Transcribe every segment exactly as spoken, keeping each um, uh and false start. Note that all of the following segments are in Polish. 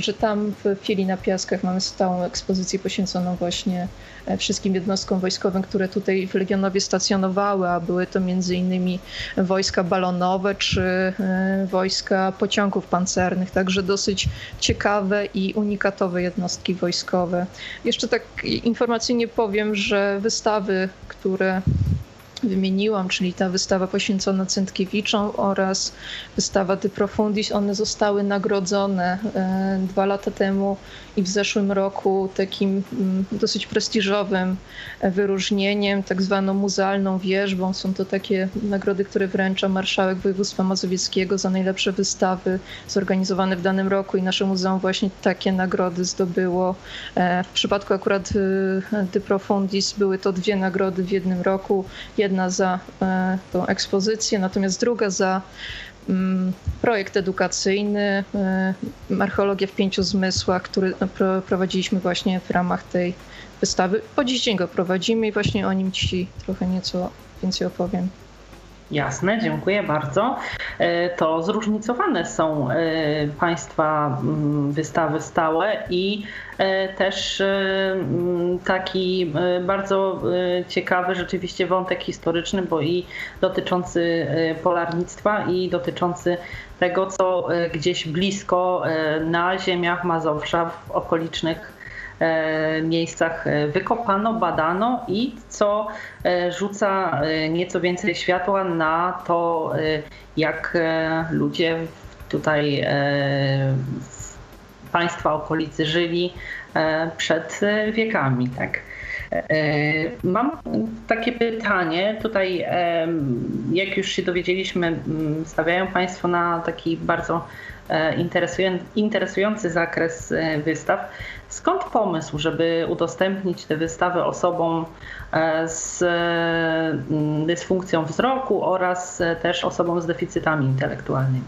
że tam w Filii na Piaskach mamy stałą ekspozycję poświęconą właśnie wszystkim jednostkom wojskowym, które tutaj w Legionowie stacjonowały, a były to między innymi wojska balonowe czy wojska pociągów pancernych, także dosyć ciekawe i unikatowe jednostki wojskowe. Jeszcze tak informacyjnie powiem, że wystawy, które wymieniłam, czyli ta wystawa poświęcona Cyndkiewiczom oraz wystawa De Profundis, one zostały nagrodzone dwa lata temu i w zeszłym roku takim dosyć prestiżowym wyróżnieniem, tak zwaną muzealną wierzbą. Są to takie nagrody, które wręcza marszałek województwa mazowieckiego za najlepsze wystawy zorganizowane w danym roku i nasze muzeum właśnie takie nagrody zdobyło. W przypadku akurat De Profundis były to dwie nagrody w jednym roku. Jedna za tą ekspozycję, natomiast druga za projekt edukacyjny Archeologia w pięciu zmysłach, który prowadziliśmy właśnie w ramach tej wystawy. Po dziś dzień go prowadzimy i właśnie o nim dzisiaj trochę nieco więcej opowiem. Jasne, dziękuję bardzo. To zróżnicowane są Państwa wystawy stałe i też taki bardzo ciekawy rzeczywiście wątek historyczny, bo i dotyczący polarnictwa i dotyczący tego, co gdzieś blisko na ziemiach Mazowsza w okolicznych miejscach wykopano, badano i co rzuca nieco więcej światła na to, jak ludzie tutaj w państwa okolicy żyli przed wiekami. Tak. Mam takie pytanie, tutaj jak już się dowiedzieliśmy, stawiają Państwo na taki bardzo interesujący zakres wystaw. Skąd pomysł, żeby udostępnić te wystawy osobom z dysfunkcją wzroku oraz też osobom z deficytami intelektualnymi?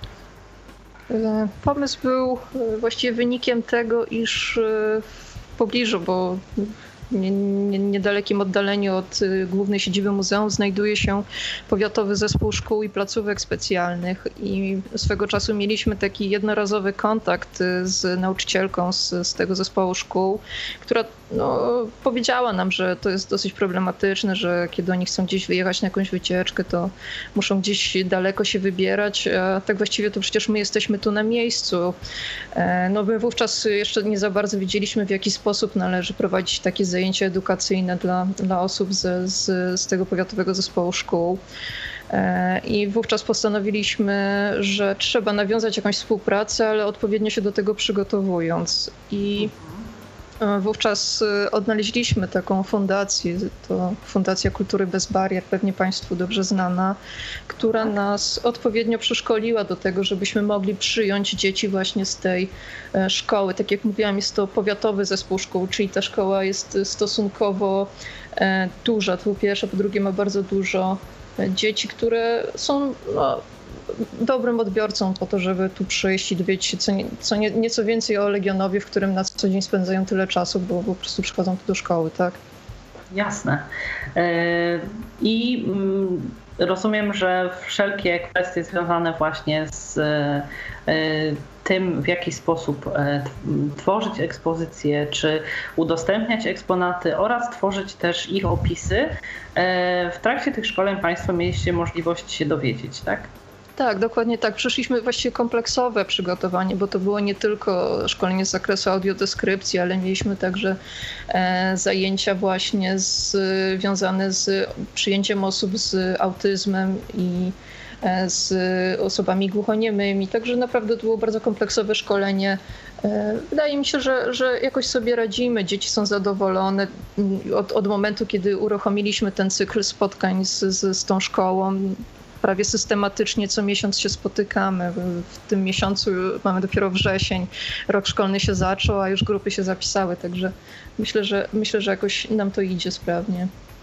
Pomysł był właściwie wynikiem tego, iż w pobliżu, bo w niedalekim oddaleniu od głównej siedziby muzeum znajduje się powiatowy zespół szkół i placówek specjalnych i swego czasu mieliśmy taki jednorazowy kontakt z nauczycielką z, z tego zespołu szkół, która no, powiedziała nam, że to jest dosyć problematyczne, że kiedy oni chcą gdzieś wyjechać na jakąś wycieczkę, to muszą gdzieś daleko się wybierać, a tak właściwie to przecież my jesteśmy tu na miejscu. No my wówczas jeszcze nie za bardzo wiedzieliśmy, w jaki sposób należy prowadzić takie zajęcia edukacyjne dla, dla osób z, z, z tego powiatowego zespołu szkół. I wówczas postanowiliśmy, że trzeba nawiązać jakąś współpracę, ale odpowiednio się do tego przygotowując. I wówczas odnaleźliśmy taką fundację, to Fundacja Kultury Bez Barier, pewnie Państwu dobrze znana, która nas odpowiednio przeszkoliła do tego, żebyśmy mogli przyjąć dzieci właśnie z tej szkoły. Tak jak mówiłam, jest to powiatowy zespół szkół, czyli ta szkoła jest stosunkowo duża, to po pierwsze, po drugie ma bardzo dużo dzieci, które są no, dobrym odbiorcą po to, żeby tu przyjść i dowiedzieć się co, nie, co nie, nieco więcej o Legionowie, w którym na co dzień spędzają tyle czasu, bo po prostu przychodzą tu do szkoły, tak? Jasne. I rozumiem, że wszelkie kwestie związane właśnie z tym, w jaki sposób tworzyć ekspozycje, czy udostępniać eksponaty oraz tworzyć też ich opisy, w trakcie tych szkoleń Państwo mieliście możliwość się dowiedzieć, tak? Tak, dokładnie tak. Przeszliśmy właściwie kompleksowe przygotowanie, bo to było nie tylko szkolenie z zakresu audiodeskrypcji, ale mieliśmy także zajęcia właśnie związane z przyjęciem osób z autyzmem i z osobami głuchoniemymi. Także naprawdę to było bardzo kompleksowe szkolenie. Wydaje mi się, że, że jakoś sobie radzimy. Dzieci są zadowolone. Od, od momentu, kiedy uruchomiliśmy ten cykl spotkań z, z, z tą szkołą, prawie systematycznie co miesiąc się spotykamy. W tym miesiącu mamy dopiero wrzesień, rok szkolny się zaczął, a już grupy się zapisały, także myślę, że myślę, że jakoś nam to idzie sprawnie.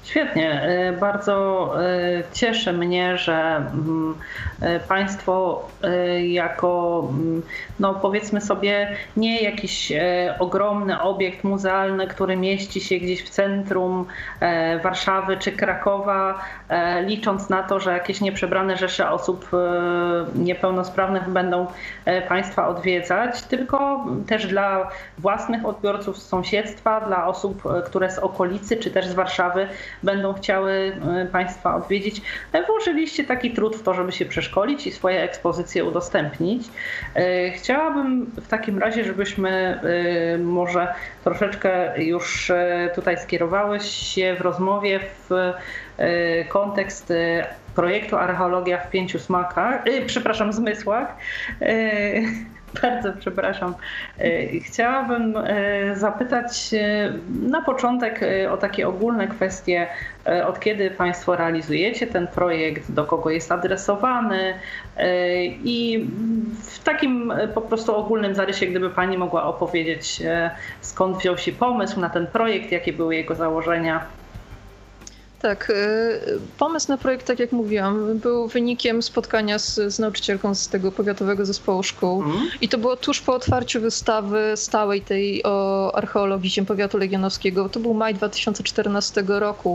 Świetnie. Bardzo cieszy mnie, że Państwo jako, no powiedzmy sobie, nie jakiś ogromny obiekt muzealny, który mieści się gdzieś w centrum Warszawy czy Krakowa, licząc na to, że jakieś nieprzebrane rzesze osób niepełnosprawnych będą Państwa odwiedzać, tylko też dla własnych odbiorców z sąsiedztwa, dla osób, które z okolicy czy też z Warszawy będą chciały Państwa odwiedzić. Włożyliście taki trud w to, żeby się przeszkolić i swoje ekspozycje udostępnić. Chciałabym w takim razie, żebyśmy może troszeczkę już tutaj skierowały się w rozmowie w kontekst projektu Archeologia w pięciu smakach, przepraszam, zmysłach. Bardzo przepraszam. Chciałabym zapytać na początek o takie ogólne kwestie, od kiedy Państwo realizujecie ten projekt, do kogo jest adresowany i w takim po prostu ogólnym zarysie, gdyby Pani mogła opowiedzieć, skąd wziął się pomysł na ten projekt, jakie były jego założenia. Tak, pomysł na projekt, tak jak mówiłam, był wynikiem spotkania z, z nauczycielką z tego powiatowego zespołu szkół mm. i to było tuż po otwarciu wystawy stałej tej o archeologii ziem powiatu legionowskiego. To był maj dwa tysiące czternastego roku.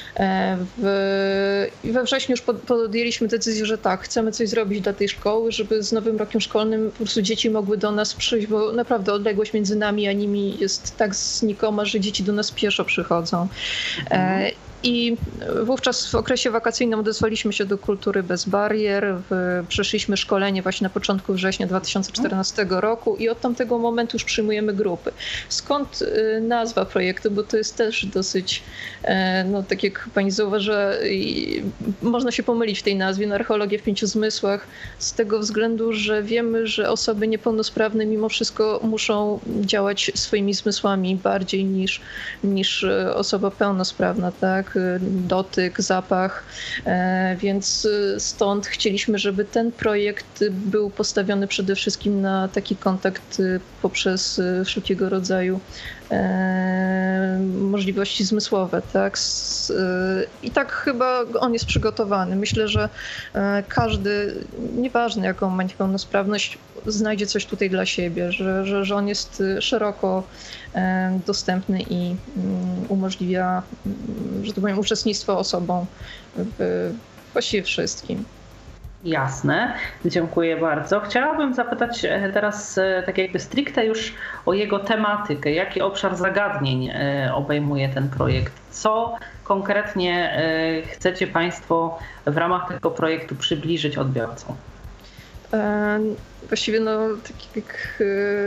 W, we wrześniu już podjęliśmy decyzję, że tak, chcemy coś zrobić dla tej szkoły, żeby z nowym rokiem szkolnym po prostu dzieci mogły do nas przyjść, bo naprawdę odległość między nami a nimi jest tak znikoma, że dzieci do nas pieszo przychodzą. Mm. I wówczas w okresie wakacyjnym odezwaliśmy się do Kultury Bez Barier, przeszliśmy szkolenie właśnie na początku września dwa tysiące czternastego roku i od tamtego momentu już przyjmujemy grupy. Skąd nazwa projektu, bo to jest też dosyć, no tak jak Pani zauważyła, można się pomylić w tej nazwie, na archeologię w pięciu zmysłach, z tego względu, że wiemy, że osoby niepełnosprawne mimo wszystko muszą działać swoimi zmysłami bardziej niż, niż osoba pełnosprawna, tak? Dotyk, zapach, więc stąd chcieliśmy, żeby ten projekt był postawiony przede wszystkim na taki kontakt poprzez wszelkiego rodzaju możliwości zmysłowe, tak? I tak chyba on jest przygotowany. Myślę, że każdy, nieważne jaką ma niepełnosprawność, znajdzie coś tutaj dla siebie, że, że, że on jest szeroko dostępny i umożliwia, że tak powiem, uczestnictwo osobom w właściwie wszystkim. Jasne, dziękuję bardzo. Chciałabym zapytać teraz tak jakby stricte już o jego tematykę. Jaki obszar zagadnień obejmuje ten projekt? Co konkretnie chcecie Państwo w ramach tego projektu przybliżyć odbiorcom? Właściwie no tak jak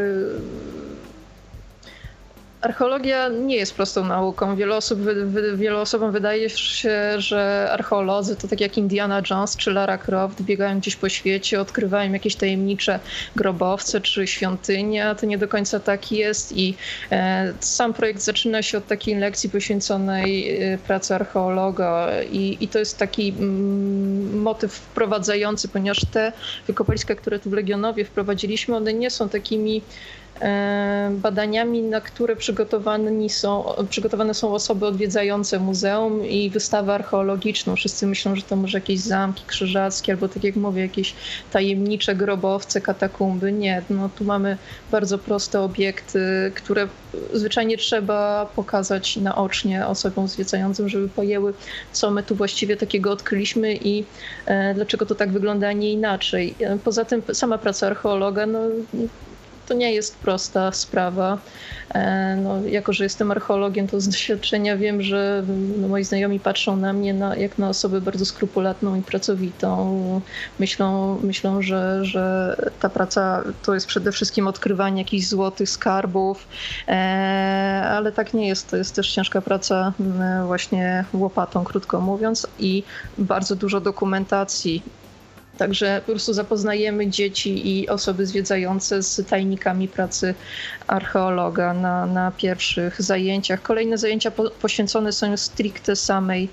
archeologia nie jest prostą nauką. Wiele, osób, wielu osobom wydaje się, że archeolodzy to tak jak Indiana Jones czy Lara Croft biegają gdzieś po świecie, odkrywają jakieś tajemnicze grobowce czy świątynie, a to nie do końca tak jest i sam projekt zaczyna się od takiej lekcji poświęconej pracy archeologa i, i to jest taki motyw wprowadzający, ponieważ te wykopaliska, które tu w Legionowie wprowadziliśmy, one nie są takimi badaniami, na które przygotowane są, przygotowane są osoby odwiedzające muzeum i wystawę archeologiczną. Wszyscy myślą, że to może jakieś zamki krzyżackie albo, tak jak mówię, jakieś tajemnicze grobowce, katakumby. Nie, no tu mamy bardzo proste obiekty, które zwyczajnie trzeba pokazać naocznie osobom zwiedzającym, żeby pojęły, co my tu właściwie takiego odkryliśmy i dlaczego to tak wygląda, a nie inaczej. Poza tym sama praca archeologa, no to nie jest prosta sprawa. No, jako że jestem archeologiem, to z doświadczenia wiem, że no, moi znajomi patrzą na mnie na, jak na osobę bardzo skrupulatną i pracowitą. Myślą, myślą że, że ta praca to jest przede wszystkim odkrywanie jakichś złotych skarbów, ale tak nie jest. To jest też ciężka praca właśnie łopatą, krótko mówiąc, i bardzo dużo dokumentacji. Także po prostu zapoznajemy dzieci i osoby zwiedzające z tajnikami pracy archeologa na, na pierwszych zajęciach. Kolejne zajęcia po, poświęcone są stricte samej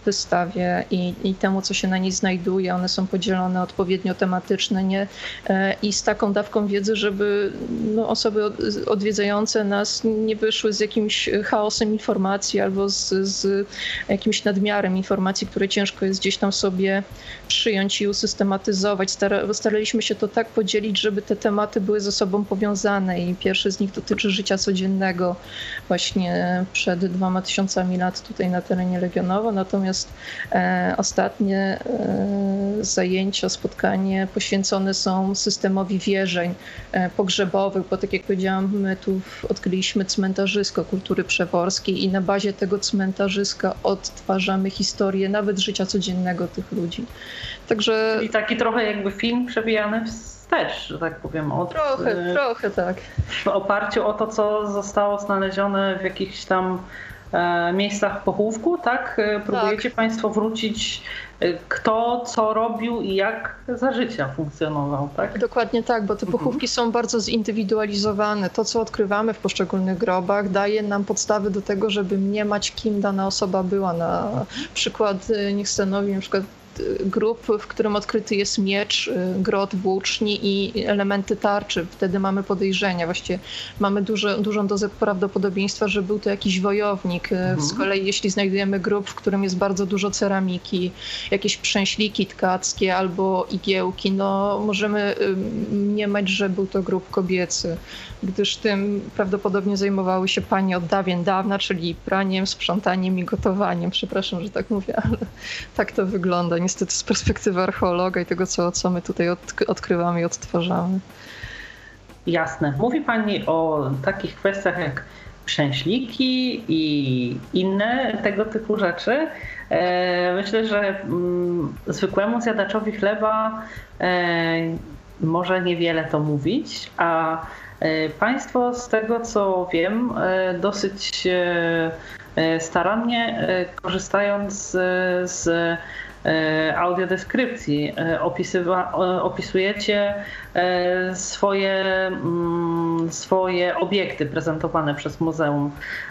wystawie i, i temu, co się na niej znajduje. One są podzielone odpowiednio tematycznie nie? I z taką dawką wiedzy, żeby no, osoby odwiedzające nas nie wyszły z jakimś chaosem informacji albo z, z jakimś nadmiarem informacji, które ciężko jest gdzieś tam sobie przyjąć i usystematyzować. Stara, staraliśmy się to tak podzielić, żeby te tematy były ze sobą powiązane i pierwszy z nich dotyczy życia codziennego właśnie przed dwoma tysiącami lat tutaj na terenie Legionowa, natomiast e, ostatnie e, zajęcia, spotkanie poświęcone są systemowi wierzeń e, pogrzebowych, bo tak jak powiedziałam, my tu odkryliśmy cmentarzysko kultury przeworskiej i na bazie tego cmentarzyska odtwarzamy historię nawet życia codziennego tych ludzi. Także... Czyli taki trochę jakby film przewijany wstecz, że tak powiem. Od, trochę, y, trochę tak. W oparciu o to, co zostało znalezione w jakichś tam e, miejscach pochówku, tak? Próbujecie tak. Państwo wrócić, kto co robił i jak za życia funkcjonował, tak? Dokładnie tak, bo te pochówki mhm. są bardzo zindywidualizowane. To, co odkrywamy w poszczególnych grobach, daje nam podstawy do tego, żeby mniemać, kim dana osoba była. Na przykład niech stanowi na przykład grób, w którym odkryty jest miecz, grot włóczni i elementy tarczy. Wtedy mamy podejrzenia. Właściwie mamy duże, dużą dozę prawdopodobieństwa, że był to jakiś wojownik. Mhm. Z kolei jeśli znajdujemy grób, w którym jest bardzo dużo ceramiki, jakieś przęśliki tkackie albo igiełki, no możemy mniemać, że był to grób kobiecy, gdyż tym prawdopodobnie zajmowały się panie od dawien dawna, czyli praniem, sprzątaniem i gotowaniem. Przepraszam, że tak mówię, ale tak to wygląda. Niestety z perspektywy archeologa i tego, co, co my tutaj od, odkrywamy i odtwarzamy. Jasne. Mówi Pani o takich kwestiach jak przęśliki i inne tego typu rzeczy. Myślę, że zwykłemu zjadaczowi chleba może niewiele to mówić, a Państwo, z tego co wiem, dosyć starannie korzystając z audiodeskrypcji opisywa, opisujecie swoje, swoje obiekty prezentowane przez muzeum.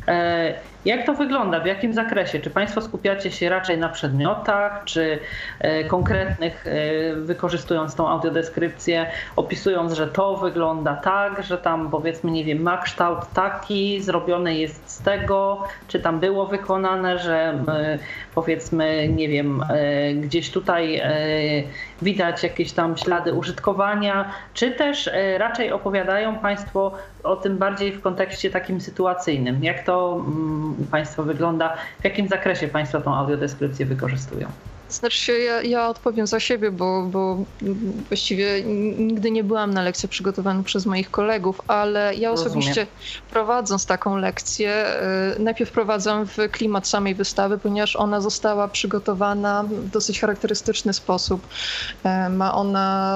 Jak to wygląda? W jakim zakresie? Czy Państwo skupiacie się raczej na przedmiotach, czy konkretnych, wykorzystując tą audiodeskrypcję, opisując, że to wygląda tak, że tam powiedzmy, nie wiem, ma kształt taki, zrobione jest z tego, czy tam było wykonane, że powiedzmy, nie wiem, gdzieś tutaj widać jakieś tam ślady użytkowania, czy też raczej opowiadają Państwo o tym bardziej w kontekście takim sytuacyjnym? Jak to u Państwa wygląda? W jakim zakresie Państwo tą audiodeskrypcję wykorzystują? Znaczy się, ja, ja odpowiem za siebie, bo, bo właściwie nigdy nie byłam na lekcjach przygotowanych przez moich kolegów, ale ja osobiście Rozumiem. prowadząc taką lekcję, najpierw wprowadzam w klimat samej wystawy, ponieważ ona została przygotowana w dosyć charakterystyczny sposób. Ma ona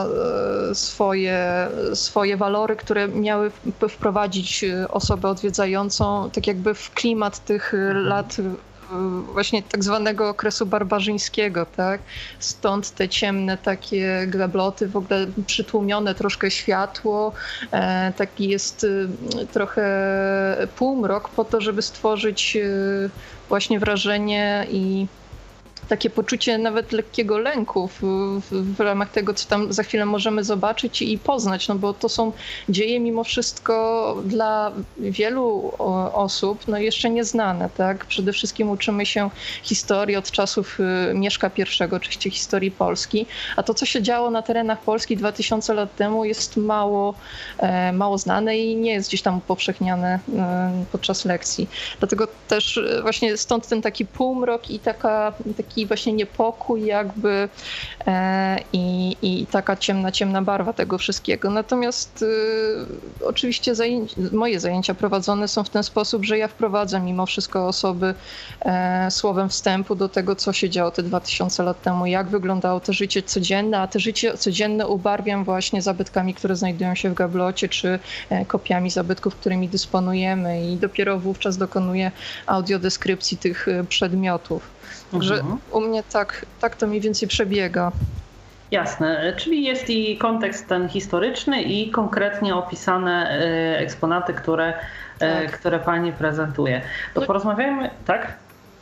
swoje, swoje walory, które miały wprowadzić osobę odwiedzającą tak jakby w klimat tych lat właśnie tak zwanego okresu barbarzyńskiego, tak? Stąd te ciemne takie gabloty, w ogóle przytłumione troszkę światło, e, taki jest e, trochę półmrok po to, żeby stworzyć e, właśnie wrażenie i takie poczucie nawet lekkiego lęku w, w, w ramach tego, co tam za chwilę możemy zobaczyć i poznać, no bo to są dzieje mimo wszystko dla wielu osób no jeszcze nieznane, tak? Przede wszystkim uczymy się historii od czasów Mieszka I, oczywiście historii Polski, a to, co się działo na terenach Polski dwa tysiące lat temu jest mało, mało znane i nie jest gdzieś tam upowszechniane podczas lekcji. Dlatego też właśnie stąd ten taki półmrok i taka, taki właśnie niepokój jakby e, i, i taka ciemna, ciemna barwa tego wszystkiego. Natomiast y, oczywiście zajęcia, moje zajęcia prowadzone są w ten sposób, że ja wprowadzam mimo wszystko osoby e, słowem wstępu do tego, co się działo te dwa tysiące lat temu, jak wyglądało to życie codzienne, a te życie codzienne ubarwiam właśnie zabytkami, które znajdują się w gablocie, czy e, kopiami zabytków, którymi dysponujemy i dopiero wówczas dokonuję audiodeskrypcji tych przedmiotów. Także mhm. u mnie tak, tak to mniej więcej przebiega. Jasne, czyli jest i kontekst ten historyczny i konkretnie opisane eksponaty, które, tak. które Pani prezentuje. To no, porozmawiajmy, tak?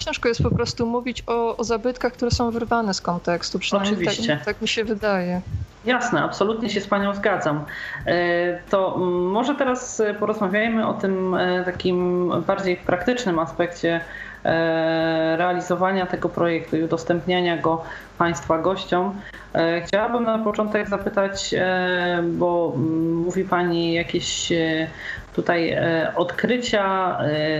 ciężko jest po prostu mówić o, o zabytkach, które są wyrwane z kontekstu. Przynajmniej Oczywiście. Tak, tak mi się wydaje. Jasne, absolutnie się z Panią zgadzam. To może teraz porozmawiajmy o tym takim bardziej praktycznym aspekcie realizowania tego projektu i udostępniania go Państwa gościom. Chciałabym na początek zapytać, bo mówi Pani jakieś tutaj odkrycia,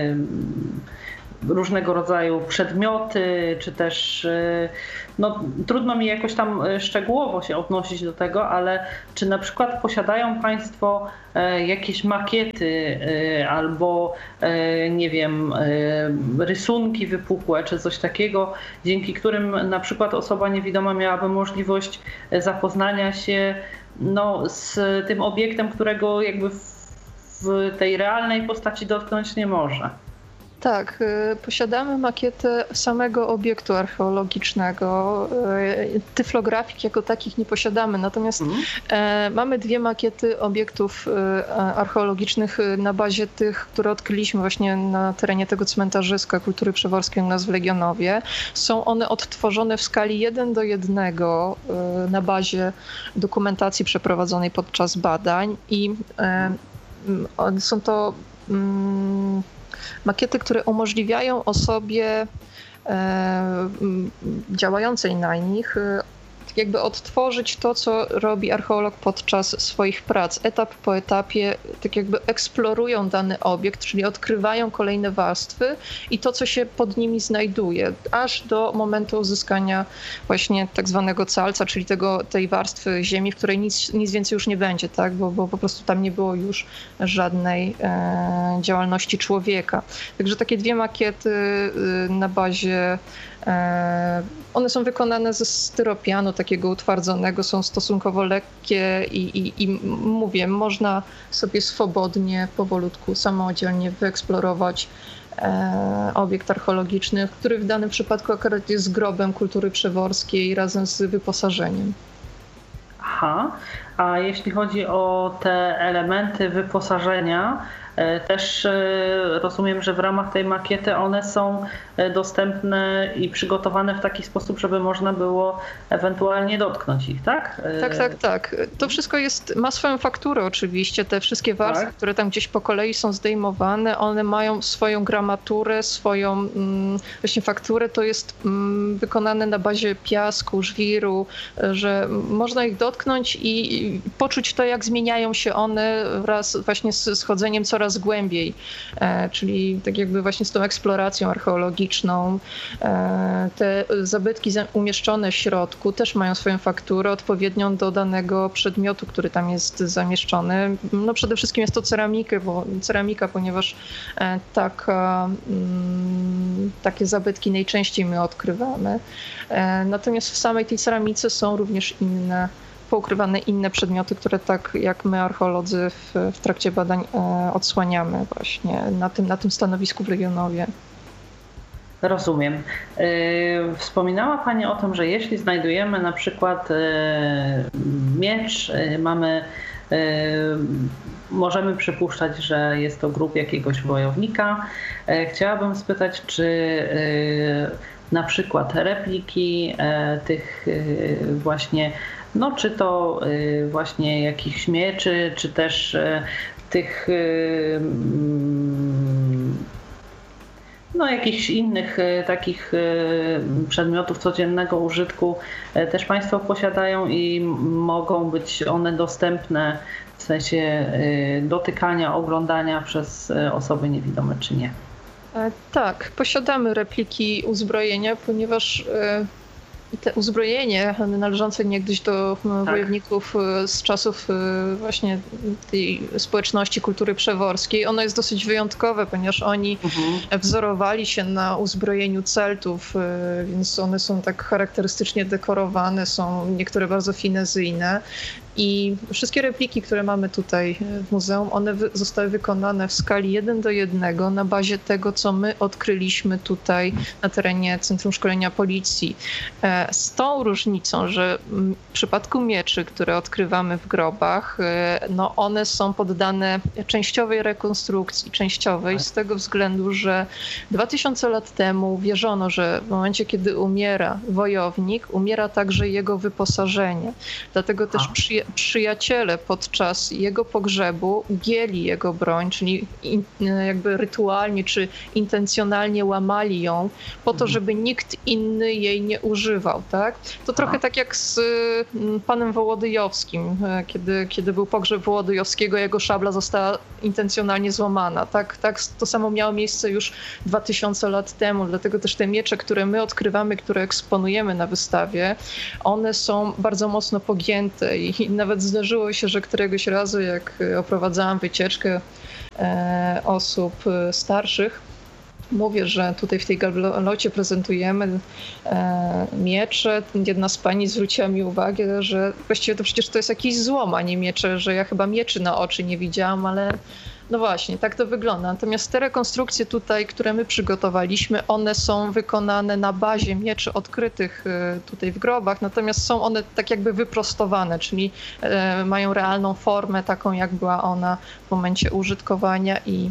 różnego rodzaju przedmioty, czy też no, trudno mi jakoś tam szczegółowo się odnosić do tego, ale czy na przykład posiadają Państwo jakieś makiety albo nie wiem, rysunki wypukłe czy coś takiego, dzięki którym na przykład osoba niewidoma miałaby możliwość zapoznania się no, z tym obiektem, którego jakby w tej realnej postaci dotknąć nie może? Tak, posiadamy makietę samego obiektu archeologicznego. Tyflografik jako takich nie posiadamy, natomiast mhm. mamy dwie makiety obiektów archeologicznych na bazie tych, które odkryliśmy właśnie na terenie tego cmentarzyska kultury przeworskiej u nas w Legionowie. Są one odtworzone w skali jeden do jednego na bazie dokumentacji przeprowadzonej podczas badań i są to makiety, które umożliwiają osobie e, działającej na nich e, jakby odtworzyć to, co robi archeolog podczas swoich prac. Etap po etapie tak jakby eksplorują dany obiekt, czyli odkrywają kolejne warstwy i to, co się pod nimi znajduje, aż do momentu uzyskania właśnie tak zwanego calca, czyli tego, tej warstwy ziemi, w której nic, nic więcej już nie będzie, tak? bo, bo po prostu tam nie było już żadnej e, działalności człowieka. Także takie dwie makiety e, na bazie one są wykonane ze styropianu takiego utwardzonego, są stosunkowo lekkie i, i, i mówię, można sobie swobodnie, powolutku, samodzielnie wyeksplorować e, obiekt archeologiczny, który w danym przypadku akurat jest grobem kultury przeworskiej razem z wyposażeniem. Aha, a jeśli chodzi o te elementy wyposażenia, też rozumiem, że w ramach tej makiety one są dostępne i przygotowane w taki sposób, żeby można było ewentualnie dotknąć ich, tak? Tak, tak, tak. To wszystko jest, ma swoją fakturę oczywiście. Te wszystkie warstwy, tak, które tam gdzieś po kolei są zdejmowane, one mają swoją gramaturę, swoją właśnie fakturę. To jest wykonane na bazie piasku, żwiru, że można ich dotknąć i poczuć to, jak zmieniają się one wraz właśnie z schodzeniem coraz głębiej, czyli tak jakby właśnie z tą eksploracją archeologiczną. Te zabytki umieszczone w środku też mają swoją fakturę odpowiednią do danego przedmiotu, który tam jest zamieszczony. No przede wszystkim jest to ceramika, bo, ceramika, ponieważ taka, takie zabytki najczęściej my odkrywamy. Natomiast w samej tej ceramice są również inne poukrywane inne przedmioty, które tak jak my archeolodzy w, w trakcie badań e, odsłaniamy właśnie na tym, na tym stanowisku w Legionowie. Rozumiem. Wspominała Pani o tym, że jeśli znajdujemy na przykład miecz, mamy, możemy przypuszczać, że jest to grób jakiegoś wojownika. Chciałabym spytać, czy na przykład repliki tych właśnie, no czy to właśnie jakichś mieczy, czy też tych no jakichś innych takich przedmiotów codziennego użytku też Państwo posiadają i mogą być one dostępne w sensie dotykania, oglądania przez osoby niewidome, czy nie? Tak, posiadamy repliki uzbrojenia, ponieważ te uzbrojenie należące niegdyś do tak. wojowników z czasów właśnie tej społeczności kultury przeworskiej, ono jest dosyć wyjątkowe, ponieważ oni mhm. wzorowali się na uzbrojeniu Celtów, więc one są tak charakterystycznie dekorowane, są niektóre bardzo finezyjne. I wszystkie repliki, które mamy tutaj w muzeum, one zostały wykonane w skali jeden do jednego na bazie tego, co my odkryliśmy tutaj na terenie Centrum Szkolenia Policji. Z tą różnicą, że w przypadku mieczy, które odkrywamy w grobach, no one są poddane częściowej rekonstrukcji, częściowej z tego względu, że dwa tysiące lat temu wierzono, że w momencie, kiedy umiera wojownik, umiera także jego wyposażenie. Dlatego też przyja- przyjaciele podczas jego pogrzebu gięli jego broń, czyli in, jakby rytualnie czy intencjonalnie łamali ją po to, żeby nikt inny jej nie używał. Tak? To trochę tak jak z panem Wołodyjowskim, kiedy, kiedy był pogrzeb Wołodyjowskiego, jego szabla została intencjonalnie złamana. Tak, tak, to samo miało miejsce już dwa tysiące lat temu, dlatego też te miecze, które my odkrywamy, które eksponujemy na wystawie, one są bardzo mocno pogięte i nawet zdarzyło się, że któregoś razu, jak oprowadzałam wycieczkę e, osób starszych, mówię, że tutaj w tej gablocie prezentujemy e, miecze. Jedna z pani zwróciła mi uwagę, że właściwie to przecież to jest jakiś złom, a nie miecze, że ja chyba mieczy na oczy nie widziałam, ale no właśnie, tak to wygląda. Natomiast te rekonstrukcje tutaj, które my przygotowaliśmy, one są wykonane na bazie mieczy odkrytych tutaj w grobach, natomiast są one tak jakby wyprostowane, czyli e, mają realną formę, taką jak była ona w momencie użytkowania i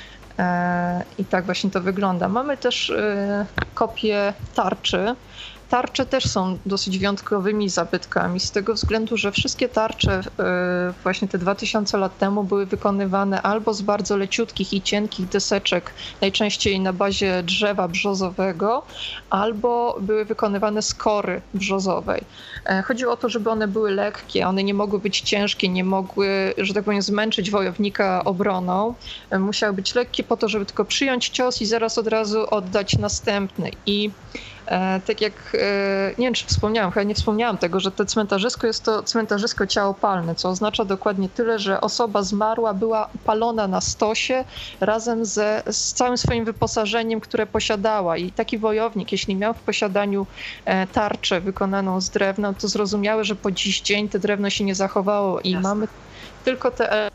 I tak właśnie to wygląda. Mamy też kopię tarczy. Tarcze też są dosyć wyjątkowymi zabytkami z tego względu, że wszystkie tarcze właśnie te dwa tysiące lat temu były wykonywane albo z bardzo leciutkich i cienkich deseczek, najczęściej na bazie drzewa brzozowego, albo były wykonywane z kory brzozowej. Chodziło o to, żeby one były lekkie, one nie mogły być ciężkie, nie mogły, że tak powiem, zmęczyć wojownika obroną. Musiały być lekkie po to, żeby tylko przyjąć cios i zaraz od razu oddać następny. I E, tak jak, e, nie wiem czy wspomniałam, chyba nie wspomniałam tego, że to cmentarzysko jest to cmentarzysko ciałopalne, co oznacza dokładnie tyle, że osoba zmarła była palona na stosie razem ze, z całym swoim wyposażeniem, które posiadała. I taki wojownik, jeśli miał w posiadaniu e, tarczę wykonaną z drewna, to zrozumiałe, że po dziś dzień te drewno się nie zachowało i Jasne. Mamy tylko te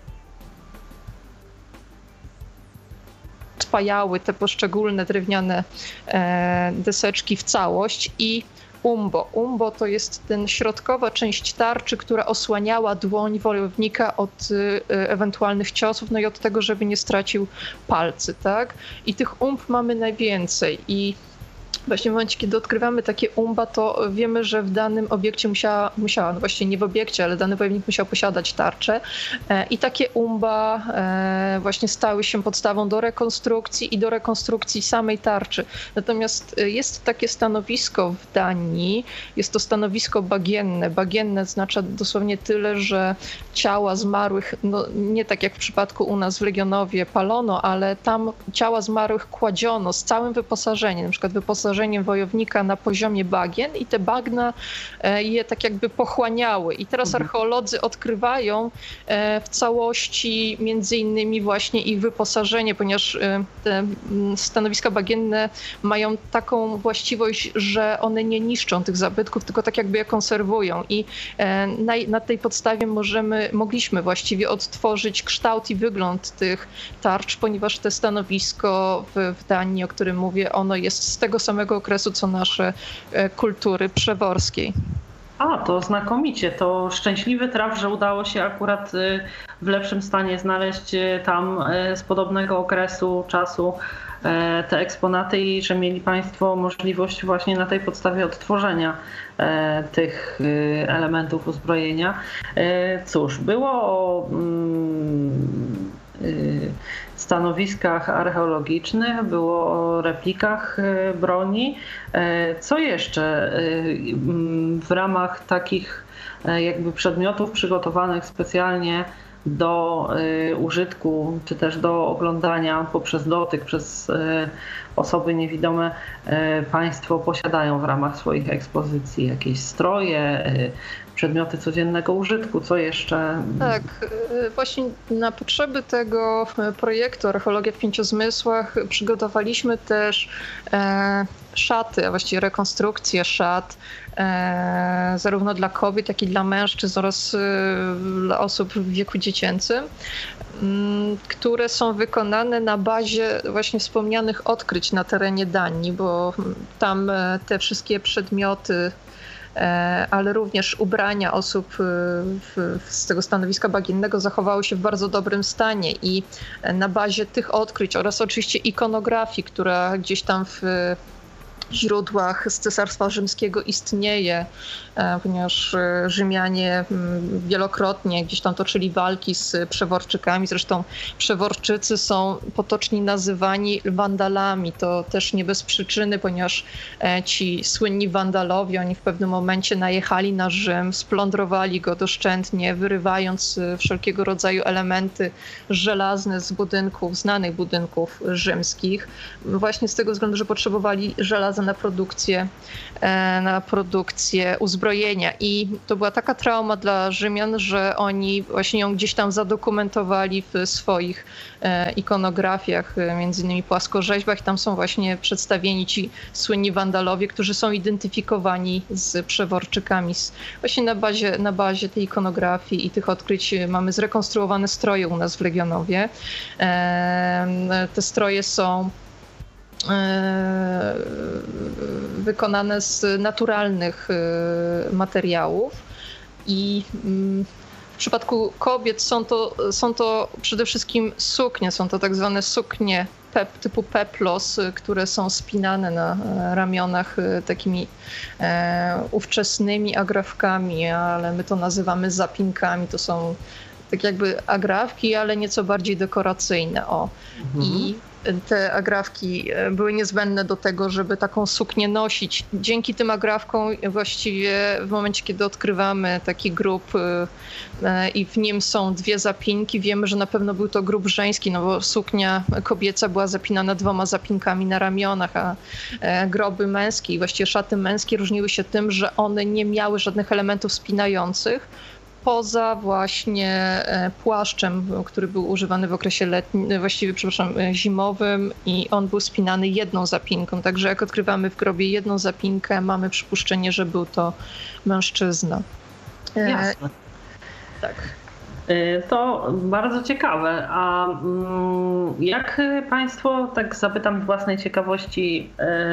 spajały te poszczególne drewniane e, deseczki w całość i umbo. Umbo to jest ten środkowa część tarczy, która osłaniała dłoń wojownika od e, ewentualnych ciosów, no i od tego, żeby nie stracił palcy, tak? I tych umb mamy najwięcej i właśnie w momencie, kiedy odkrywamy takie umba, to wiemy, że w danym obiekcie musiała, musiała, no właściwie nie w obiekcie, ale dany wojownik musiał posiadać tarczę i takie umba właśnie stały się podstawą do rekonstrukcji i do rekonstrukcji samej tarczy. Natomiast jest takie stanowisko w Danii, jest to stanowisko bagienne. Bagienne oznacza dosłownie tyle, że ciała zmarłych, no nie tak jak w przypadku u nas w Legionowie palono, ale tam ciała zmarłych kładziono z całym wyposażeniem, na przykład wyposażeniem wojownika na poziomie bagien i te bagna je tak jakby pochłaniały. I teraz archeolodzy odkrywają w całości między innymi właśnie ich wyposażenie, ponieważ te stanowiska bagienne mają taką właściwość, że one nie niszczą tych zabytków, tylko tak jakby je konserwują. I na, na tej podstawie możemy, mogliśmy właściwie odtworzyć kształt i wygląd tych tarcz, ponieważ te stanowisko w, w Danii, o którym mówię, ono jest z tego samego okresu, co nasze kultury przeworskiej. A, to znakomicie. To szczęśliwy traf, że udało się akurat w lepszym stanie znaleźć tam z podobnego okresu czasu te eksponaty i że mieli Państwo możliwość właśnie na tej podstawie odtworzenia tych elementów uzbrojenia. Cóż, było o stanowiskach archeologicznych, było o replikach broni. Co jeszcze w ramach takich jakby przedmiotów przygotowanych specjalnie do użytku, czy też do oglądania poprzez dotyk, przez osoby niewidome Państwo posiadają w ramach swoich ekspozycji? Jakieś stroje, przedmioty codziennego użytku, co jeszcze? Tak, właśnie na potrzeby tego projektu Archeologia w pięciu zmysłach przygotowaliśmy też szaty, a właściwie rekonstrukcje szat, e, zarówno dla kobiet, jak i dla mężczyzn oraz e, dla osób w wieku dziecięcym, m, które są wykonane na bazie właśnie wspomnianych odkryć na terenie Danii, bo tam e, te wszystkie przedmioty, ale również ubrania osób w, z tego stanowiska bagiennego zachowały się w bardzo dobrym stanie i na bazie tych odkryć oraz oczywiście ikonografii, która gdzieś tam w źródłach z Cesarstwa Rzymskiego istnieje, ponieważ Rzymianie wielokrotnie gdzieś tam toczyli walki z przeworczykami. Zresztą przeworczycy są potocznie nazywani wandalami. To też nie bez przyczyny, ponieważ ci słynni wandalowie, oni w pewnym momencie najechali na Rzym, splądrowali go doszczętnie, wyrywając wszelkiego rodzaju elementy żelazne z budynków, znanych budynków rzymskich. Właśnie z tego względu, że potrzebowali żelaza na produkcję, na produkcję uzbrojenia. I to była taka trauma dla Rzymian, że oni właśnie ją gdzieś tam zadokumentowali w swoich ikonografiach, między innymi płaskorzeźbach. Tam są właśnie przedstawieni ci słynni wandalowie, którzy są identyfikowani z przeworczykami. Właśnie na bazie, na bazie tej ikonografii i tych odkryć mamy zrekonstruowane stroje u nas w Legionowie. Te stroje są wykonane z naturalnych materiałów i w przypadku kobiet są to, są to przede wszystkim suknie, są to tak zwane suknie pep, typu peplos, które są spinane na ramionach takimi ówczesnymi agrafkami, ale my to nazywamy zapinkami. To są tak jakby agrafki, ale nieco bardziej dekoracyjne. O. Mhm. I te agrafki były niezbędne do tego, żeby taką suknię nosić. Dzięki tym agrafkom właściwie w momencie, kiedy odkrywamy taki grób i w nim są dwie zapinki, wiemy, że na pewno był to grób żeński, no bo suknia kobieca była zapinana dwoma zapinkami na ramionach, a groby męskie i właściwie szaty męskie różniły się tym, że one nie miały żadnych elementów spinających, poza właśnie płaszczem, który był używany w okresie letnim, właściwie, przepraszam, zimowym i on był spinany jedną zapinką. Także jak odkrywamy w grobie jedną zapinkę, mamy przypuszczenie, że był to mężczyzna. Jasne. Tak. To bardzo ciekawe. A jak państwo, tak zapytam z własnej ciekawości,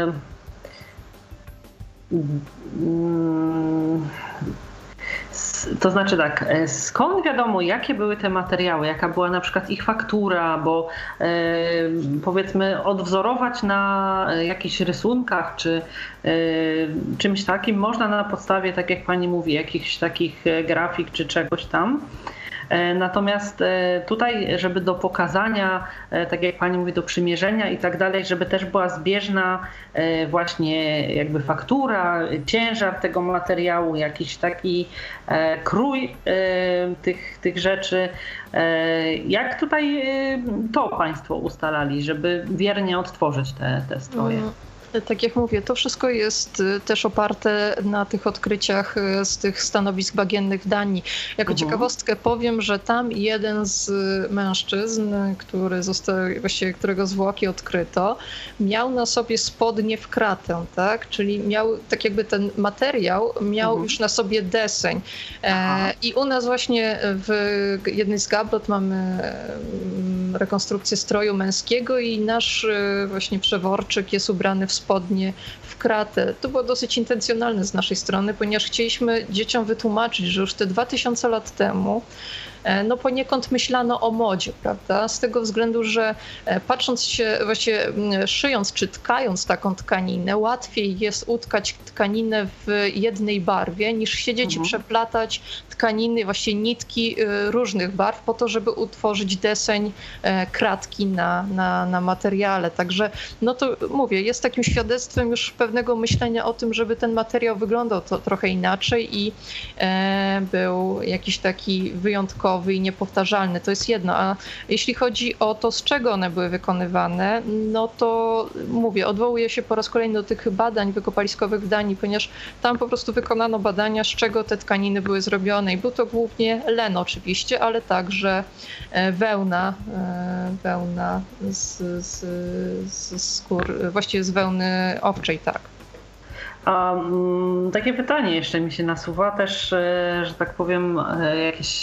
to znaczy tak, skąd wiadomo, jakie były te materiały, jaka była na przykład ich faktura, bo e, powiedzmy odwzorować na jakichś rysunkach czy e, czymś takim można na podstawie, tak jak pani mówi, jakichś takich grafik czy czegoś tam. Natomiast tutaj, żeby do pokazania, tak jak pani mówi, do przymierzenia i tak dalej, żeby też była zbieżna właśnie jakby faktura, ciężar tego materiału, jakiś taki krój tych, tych rzeczy. Jak tutaj to państwo ustalali, żeby wiernie odtworzyć te, te stroje? Tak jak mówię, to wszystko jest też oparte na tych odkryciach z tych stanowisk bagiennych w Danii. Jako uh-huh. ciekawostkę powiem, że tam jeden z mężczyzn, który został, właściwie którego zwłoki odkryto, miał na sobie spodnie w kratę, tak? Czyli miał tak jakby ten materiał, miał uh-huh. już na sobie deseń. E, I u nas właśnie w jednej z gablot mamy rekonstrukcję stroju męskiego i nasz właśnie przeworczyk jest ubrany w spodnie w kratę. To było dosyć intencjonalne z naszej strony, ponieważ chcieliśmy dzieciom wytłumaczyć, że już te dwa tysiące lat temu no poniekąd myślano o modzie, prawda? Z tego względu, że patrząc się, właściwie szyjąc czy tkając taką tkaninę, łatwiej jest utkać tkaninę w jednej barwie, niż siedzieć mhm. i przeplatać tkaniny, właściwie nitki różnych barw po to, żeby utworzyć deseń kratki na, na, na materiale. Także no to mówię, jest takim świadectwem już pewnego myślenia o tym, żeby ten materiał wyglądał to trochę inaczej i e, był jakiś taki wyjątkowy, wyjątkowy i niepowtarzalny, to jest jedno, a jeśli chodzi o to, z czego one były wykonywane, no to mówię, odwołuję się po raz kolejny do tych badań wykopaliskowych w Danii, ponieważ tam po prostu wykonano badania, z czego te tkaniny były zrobione i był to głównie len oczywiście, ale także wełna, wełna z, z, z skór, właściwie z wełny owczej, tak. A um, takie pytanie jeszcze mi się nasuwa też, że tak powiem, jakieś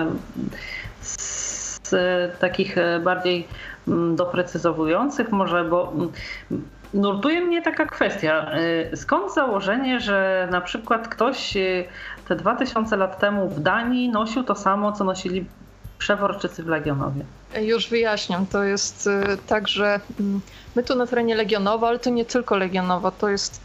z takich bardziej doprecyzowujących może, bo nurtuje mnie taka kwestia. Skąd założenie, że na przykład ktoś te dwa tysiące lat temu w Danii nosił to samo, co nosili Przeworczycy w Legionowie? Już wyjaśniam. To jest tak, że my tu na terenie Legionowa, ale to nie tylko Legionowa, to jest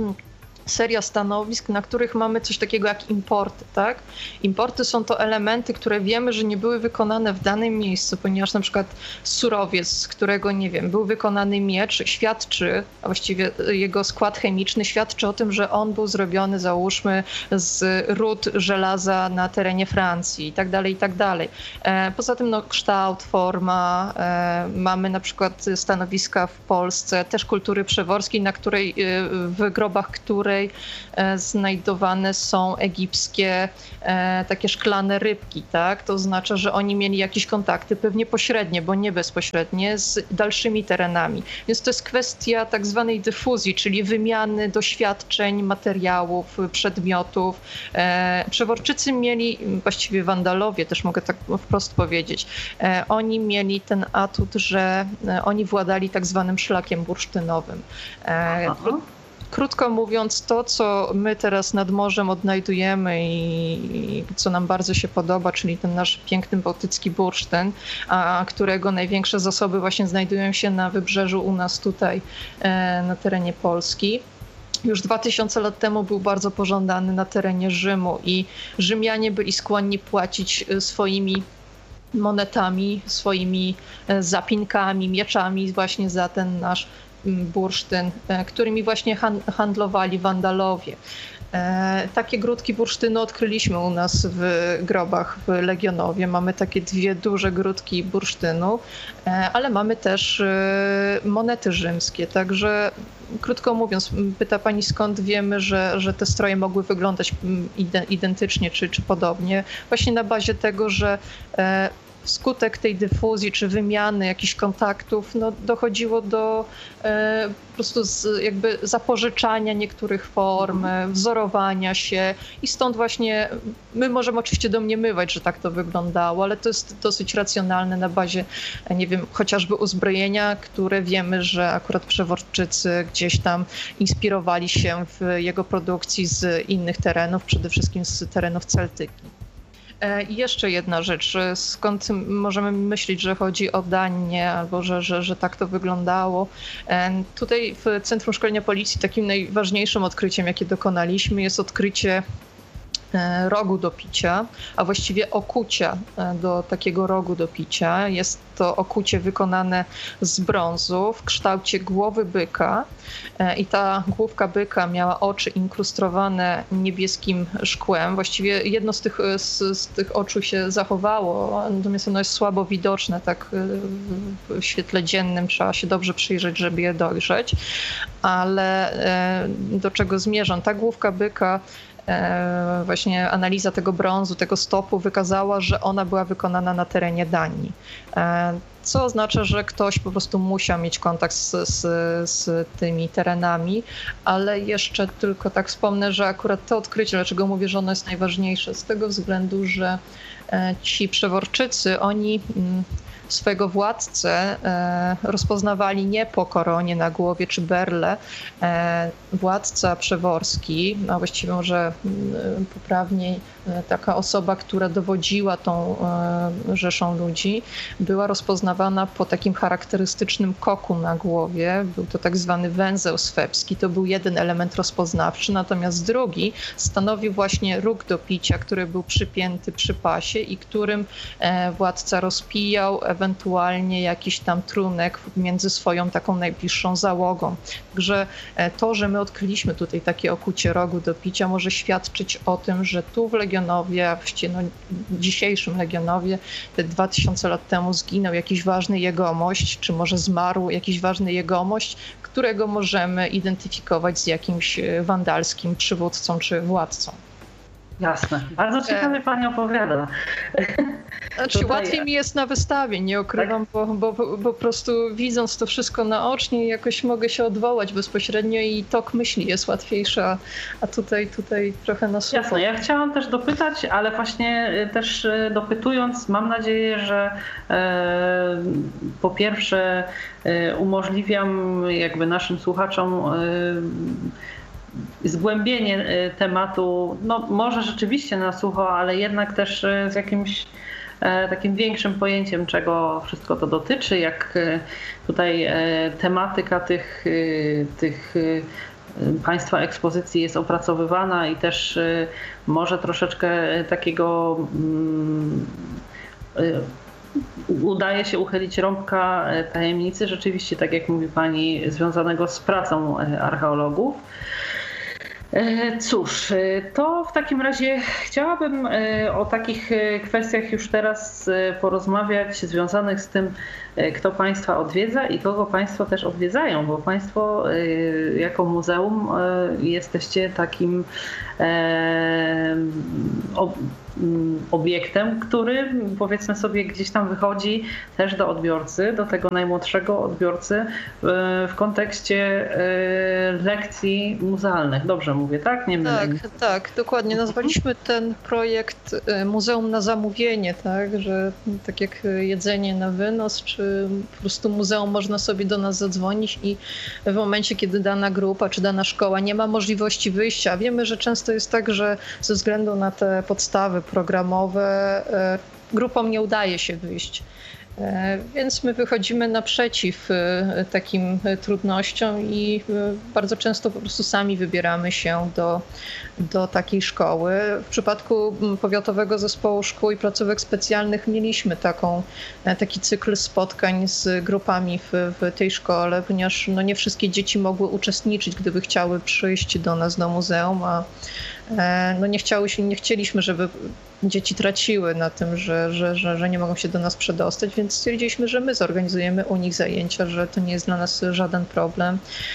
seria stanowisk, na których mamy coś takiego jak importy, tak? Importy są to elementy, które wiemy, że nie były wykonane w danym miejscu, ponieważ na przykład surowiec, z którego, nie wiem, był wykonany miecz, świadczy, a właściwie jego skład chemiczny świadczy o tym, że on był zrobiony, załóżmy, z ród żelaza na terenie Francji i tak dalej, i tak dalej. Poza tym no, kształt, forma, mamy na przykład stanowiska w Polsce, też kultury przeworskiej, na której, w grobach której znajdowane są egipskie e, takie szklane rybki, tak? To oznacza, że oni mieli jakieś kontakty, pewnie pośrednie, bo nie bezpośrednie, z dalszymi terenami. Więc to jest kwestia tak zwanej dyfuzji, czyli wymiany doświadczeń, materiałów, przedmiotów. E, Przeworczycy mieli, właściwie Wandalowie, też mogę tak wprost powiedzieć, e, oni mieli ten atut, że e, oni władali tak zwanym szlakiem bursztynowym. E, Krótko mówiąc, to, co my teraz nad morzem odnajdujemy i co nam bardzo się podoba, czyli ten nasz piękny bałtycki bursztyn, a którego największe zasoby właśnie znajdują się na wybrzeżu u nas tutaj na terenie Polski. Już dwa tysiące lat temu był bardzo pożądany na terenie Rzymu i Rzymianie byli skłonni płacić swoimi monetami, swoimi zapinkami, mieczami właśnie za ten nasz bursztyn, którymi właśnie handlowali Wandalowie. Takie grudki bursztynu odkryliśmy u nas w grobach w Legionowie. Mamy takie dwie duże grudki bursztynu, ale mamy też monety rzymskie. Także krótko mówiąc, pyta pani, skąd wiemy, że, że te stroje mogły wyglądać identycznie czy, czy podobnie. Właśnie na bazie tego, że wskutek tej dyfuzji czy wymiany jakichś kontaktów no, dochodziło do e, po prostu z, jakby zapożyczania niektórych form, wzorowania się i stąd właśnie my możemy oczywiście domniemywać, że tak to wyglądało, ale to jest dosyć racjonalne na bazie, nie wiem, chociażby uzbrojenia, które wiemy, że akurat Przeworczycy gdzieś tam inspirowali się w jego produkcji z innych terenów, przede wszystkim z terenów Celtyki. I jeszcze jedna rzecz, skąd możemy myśleć, że chodzi o Danię albo że, że, że tak to wyglądało. Tutaj w Centrum Szkolenia Policji takim najważniejszym odkryciem, jakie dokonaliśmy, jest odkrycie rogu do picia, a właściwie okucia do takiego rogu do picia. Jest to okucie wykonane z brązu w kształcie głowy byka i ta główka byka miała oczy inkrustrowane niebieskim szkłem. Właściwie jedno z tych, z, z tych oczu się zachowało, natomiast ono jest słabo widoczne, tak w świetle dziennym trzeba się dobrze przyjrzeć, żeby je dojrzeć. Ale do czego zmierzam? Ta główka byka, właśnie analiza tego brązu, tego stopu wykazała, że ona była wykonana na terenie Danii. Co oznacza, że ktoś po prostu musiał mieć kontakt z, z, z tymi terenami, ale jeszcze tylko tak wspomnę, że akurat to odkrycie, dlaczego mówię, że ono jest najważniejsze, z tego względu, że ci Przeworczycy, oni swojego władcę rozpoznawali nie po koronie na głowie czy berle. Władca przeworski, a właściwie może poprawniej taka osoba, która dowodziła tą rzeszą ludzi, była rozpoznawana po takim charakterystycznym koku na głowie. Był to tak zwany węzeł swebski. To był jeden element rozpoznawczy, natomiast drugi stanowił właśnie róg do picia, który był przypięty przy pasie i którym władca rozpijał ewentualnie jakiś tam trunek między swoją taką najbliższą załogą. Także to, że my odkryliśmy tutaj takie okucie rogu do picia, może świadczyć o tym, że tu w Legionowie Legionowie, a właściwie no, dzisiejszym Legionowie, te dwa tysiące lat temu zginął jakiś ważny jegomość, czy może zmarł jakiś ważny jegomość, którego możemy identyfikować z jakimś wandalskim przywódcą czy władcą. Jasne. Bardzo ciekawie pani opowiada. Znaczy, Tutaj... łatwiej mi jest na wystawie, nie ukrywam, tak? bo, bo, bo po prostu widząc to wszystko naocznie jakoś mogę się odwołać bezpośrednio i tok myśli jest łatwiejszy, a, a tutaj, tutaj trochę na sucho. Jasne, ja chciałam też dopytać, ale właśnie też dopytując, mam nadzieję, że e, po pierwsze e, umożliwiam jakby naszym słuchaczom e, zgłębienie tematu, no może rzeczywiście na sucho, ale jednak też z jakimś takim większym pojęciem, czego wszystko to dotyczy, jak tutaj tematyka tych, tych państwa ekspozycji jest opracowywana i też może troszeczkę takiego udaje się uchylić rąbka tajemnicy, rzeczywiście, tak jak mówi pani, związanego z pracą archeologów. Cóż, to w takim razie chciałabym o takich kwestiach już teraz porozmawiać związanych z tym, kto państwa odwiedza i kogo państwo też odwiedzają, bo państwo jako muzeum jesteście takim obiektem, który powiedzmy sobie gdzieś tam wychodzi też do odbiorcy, do tego najmłodszego odbiorcy w kontekście lekcji muzealnych. Dobrze mówię, tak? Nie mylę. Tak, tak, dokładnie. Nazwaliśmy ten projekt Muzeum na zamówienie, tak, że tak jak jedzenie na wynos, czy po prostu muzeum można sobie do nas zadzwonić i w momencie, kiedy dana grupa czy dana szkoła nie ma możliwości wyjścia, wiemy, że często jest tak, że ze względu na te podstawy programowe grupom nie udaje się wyjść. Więc my wychodzimy naprzeciw takim trudnościom i bardzo często po prostu sami wybieramy się do, do takiej szkoły. W przypadku Powiatowego Zespołu Szkół i Placówek Specjalnych mieliśmy taką, taki cykl spotkań z grupami w, w tej szkole, ponieważ no nie wszystkie dzieci mogły uczestniczyć, gdyby chciały przyjść do nas do muzeum, a no nie, chciały się, nie chcieliśmy, żeby dzieci traciły na tym, że, że, że, że nie mogą się do nas przedostać, więc stwierdziliśmy, że my zorganizujemy u nich zajęcia, że to nie jest dla nas żaden problem.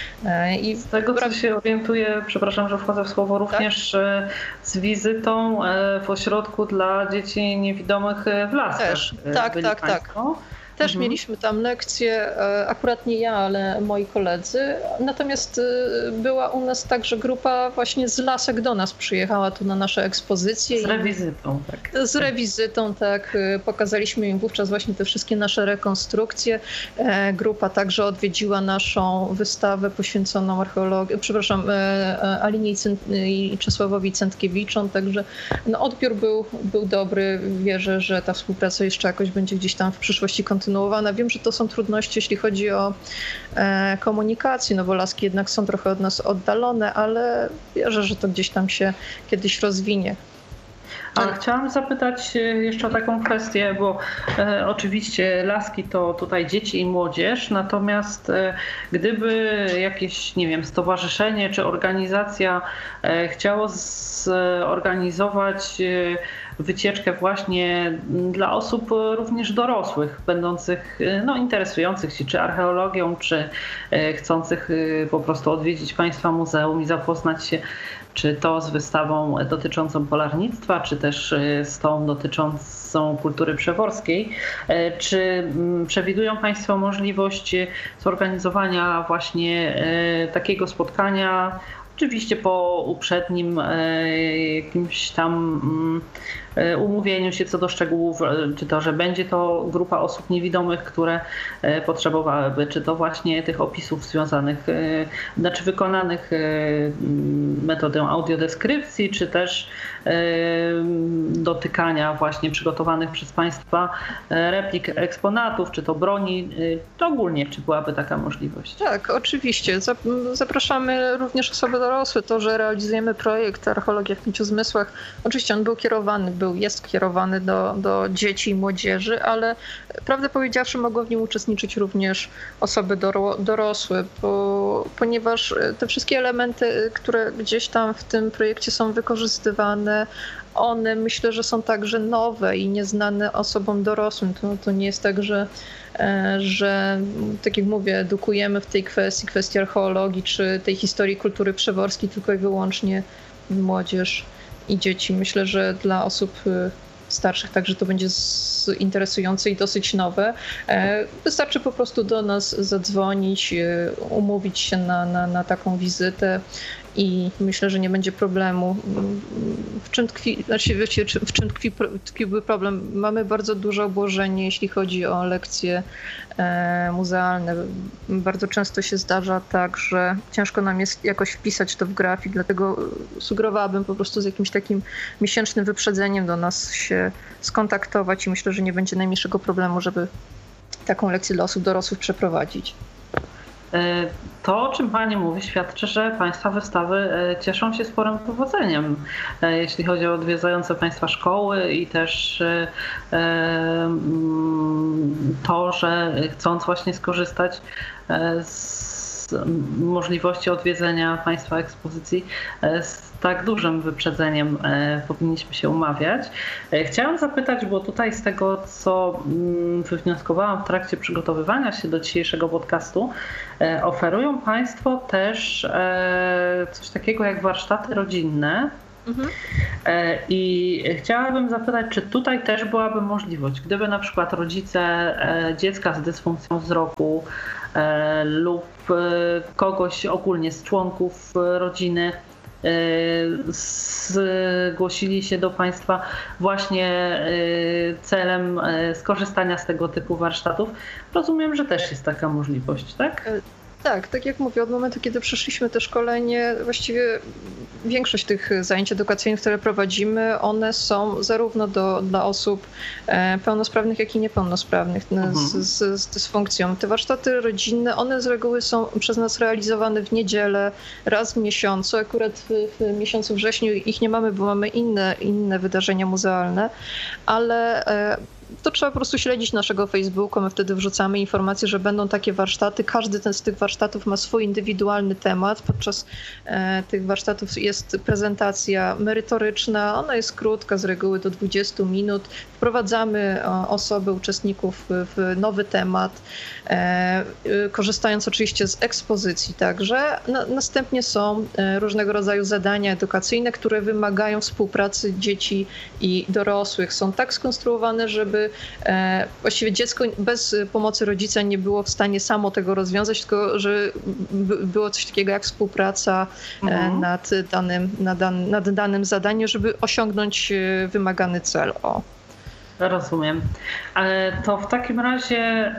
I z tego, co się orientuję, przepraszam, że wchodzę w słowo, również tak? z wizytą w ośrodku dla dzieci niewidomych w Lasach. Też, tak, tak, państwo. tak. Też mhm. mieliśmy tam lekcje, akurat nie ja, ale moi koledzy. Natomiast była u nas także grupa właśnie z Lasek do nas przyjechała tu na nasze ekspozycje. Z rewizytą, tak. Z rewizytą, tak. Pokazaliśmy im wówczas właśnie te wszystkie nasze rekonstrukcje. Grupa także odwiedziła naszą wystawę poświęconą archeologii, przepraszam, Alinie i Czesławowi Centkiewiczom, także no, odbiór był, był dobry. Wierzę, że ta współpraca jeszcze jakoś będzie gdzieś tam w przyszłości kontynuowana. Wiem, że to są trudności, jeśli chodzi o e, komunikację, no bo Laski jednak są trochę od nas oddalone, ale wierzę, że to gdzieś tam się kiedyś rozwinie. A chciałam zapytać jeszcze o taką kwestię, bo e, oczywiście Laski to tutaj dzieci i młodzież, natomiast e, gdyby jakieś, nie wiem, stowarzyszenie czy organizacja e, chciało zorganizować e, wycieczkę właśnie dla osób również dorosłych, będących, no, interesujących się czy archeologią, czy e, chcących e, po prostu odwiedzić państwa muzeum i zapoznać się czy to z wystawą dotyczącą polarnictwa, czy też z tą dotyczącą kultury przeworskiej. Czy przewidują państwo możliwość zorganizowania właśnie takiego spotkania, oczywiście po uprzednim jakimś tam umówieniu się co do szczegółów, czy to, że będzie to grupa osób niewidomych, które potrzebowałyby, czy to właśnie tych opisów związanych, znaczy wykonanych metodą audiodeskrypcji, czy też dotykania właśnie przygotowanych przez państwa replik eksponatów, czy to broni, to ogólnie, czy byłaby taka możliwość? Tak, oczywiście. Zapraszamy również osoby dorosłe. To, że realizujemy projekt Archeologia w Pięciu Zmysłach, oczywiście on był kierowany, był był, jest kierowany do, do dzieci i młodzieży, ale prawdę powiedziawszy mogą w nim uczestniczyć również osoby doro, dorosłe, bo, ponieważ te wszystkie elementy, które gdzieś tam w tym projekcie są wykorzystywane, one myślę, że są także nowe i nieznane osobom dorosłym. To, to nie jest tak, że, że tak jak mówię, edukujemy w tej kwestii, kwestii archeologii czy tej historii kultury przeworskiej tylko i wyłącznie młodzież i dzieci. Myślę, że dla osób starszych także to będzie interesujące i dosyć nowe. Wystarczy po prostu do nas zadzwonić, umówić się na, na, na taką wizytę i myślę, że nie będzie problemu. W czym tkwi, znaczy wiecie, w czym tkwi, tkwiłby problem? Mamy bardzo duże obłożenie, jeśli chodzi o lekcje muzealne. Bardzo często się zdarza tak, że ciężko nam jest jakoś wpisać to w grafik, dlatego sugerowałabym po prostu z jakimś takim miesięcznym wyprzedzeniem do nas się skontaktować i myślę, że nie będzie najmniejszego problemu, żeby taką lekcję dla osób dorosłych przeprowadzić. To, o czym Pani mówi, świadczy, że Państwa wystawy cieszą się sporym powodzeniem, jeśli chodzi o odwiedzające Państwa szkoły i też to, że chcąc właśnie skorzystać z możliwości odwiedzenia Państwa ekspozycji z tak dużym wyprzedzeniem powinniśmy się umawiać. Chciałam zapytać, bo tutaj z tego, co wywnioskowałam w trakcie przygotowywania się do dzisiejszego podcastu, oferują Państwo też coś takiego jak warsztaty rodzinne. Mhm. I chciałabym zapytać, czy tutaj też byłaby możliwość, gdyby na przykład rodzice dziecka z dysfunkcją wzroku lub kogoś ogólnie z członków rodziny zgłosili się do Państwa właśnie celem skorzystania z tego typu warsztatów. Rozumiem, że też jest taka możliwość, tak? Tak, tak jak mówię, od momentu, kiedy przeszliśmy te szkolenie, właściwie większość tych zajęć edukacyjnych, które prowadzimy, one są zarówno do, dla osób pełnosprawnych, jak i niepełnosprawnych mhm. z, z, z dysfunkcją. Te warsztaty rodzinne, one z reguły są przez nas realizowane w niedzielę, raz w miesiącu. Akurat w, w miesiącu wrześniu ich nie mamy, bo mamy inne, inne wydarzenia muzealne, ale to trzeba po prostu śledzić naszego Facebooka, my wtedy wrzucamy informacje, że będą takie warsztaty. Każdy ten z tych warsztatów ma swój indywidualny temat. Podczas e, tych warsztatów jest prezentacja merytoryczna, ona jest krótka, z reguły do dwudziestu minut. Wprowadzamy o, osoby, uczestników w, w nowy temat, e, korzystając oczywiście z ekspozycji także. Na, następnie są e, różnego rodzaju zadania edukacyjne, które wymagają współpracy dzieci i dorosłych. Są tak skonstruowane, żeby właściwie dziecko bez pomocy rodzica nie było w stanie samo tego rozwiązać, tylko że było coś takiego jak współpraca mhm. nad, danym, nad, dan, nad danym zadaniem, żeby osiągnąć wymagany cel. O. Rozumiem. Ale to w takim razie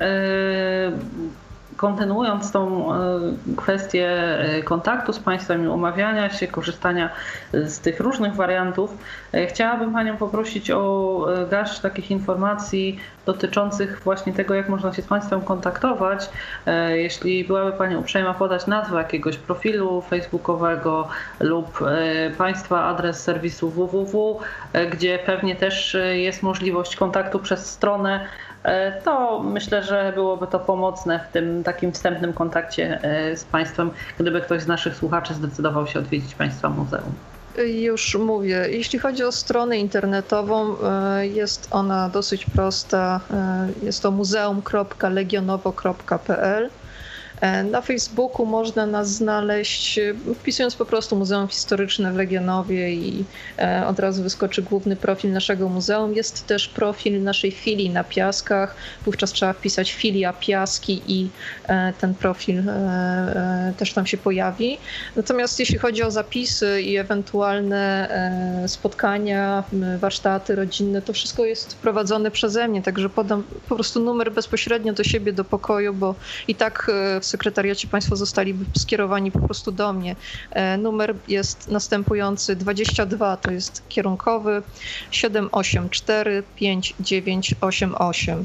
kontynuując tą kwestię kontaktu z Państwem i umawiania się, korzystania z tych różnych wariantów, chciałabym Panią poprosić o garść takich informacji dotyczących właśnie tego, jak można się z Państwem kontaktować. Jeśli byłaby Pani uprzejma podać nazwę jakiegoś profilu facebookowego lub Państwa adres serwisu www, gdzie pewnie też jest możliwość kontaktu przez stronę, to myślę, że byłoby to pomocne w tym takim wstępnym kontakcie z Państwem, gdyby ktoś z naszych słuchaczy zdecydował się odwiedzić Państwa muzeum. Już mówię, jeśli chodzi o stronę internetową, jest ona dosyć prosta. Jest to muzeum kropka legionowo kropka p l. Na Facebooku można nas znaleźć, wpisując po prostu Muzeum Historyczne w Legionowie i od razu wyskoczy główny profil naszego muzeum. Jest też profil naszej filii na Piaskach. Wówczas trzeba wpisać filia Piaski i ten profil też tam się pojawi. Natomiast jeśli chodzi o zapisy i ewentualne spotkania, warsztaty rodzinne, to wszystko jest prowadzone przeze mnie, także podam po prostu numer bezpośrednio do siebie, do pokoju, bo i tak w sekretariacie Państwo zostali skierowani po prostu do mnie. Numer jest następujący: dwadzieścia dwa to jest kierunkowy, siedem osiem cztery pięć dziewięć osiem osiem.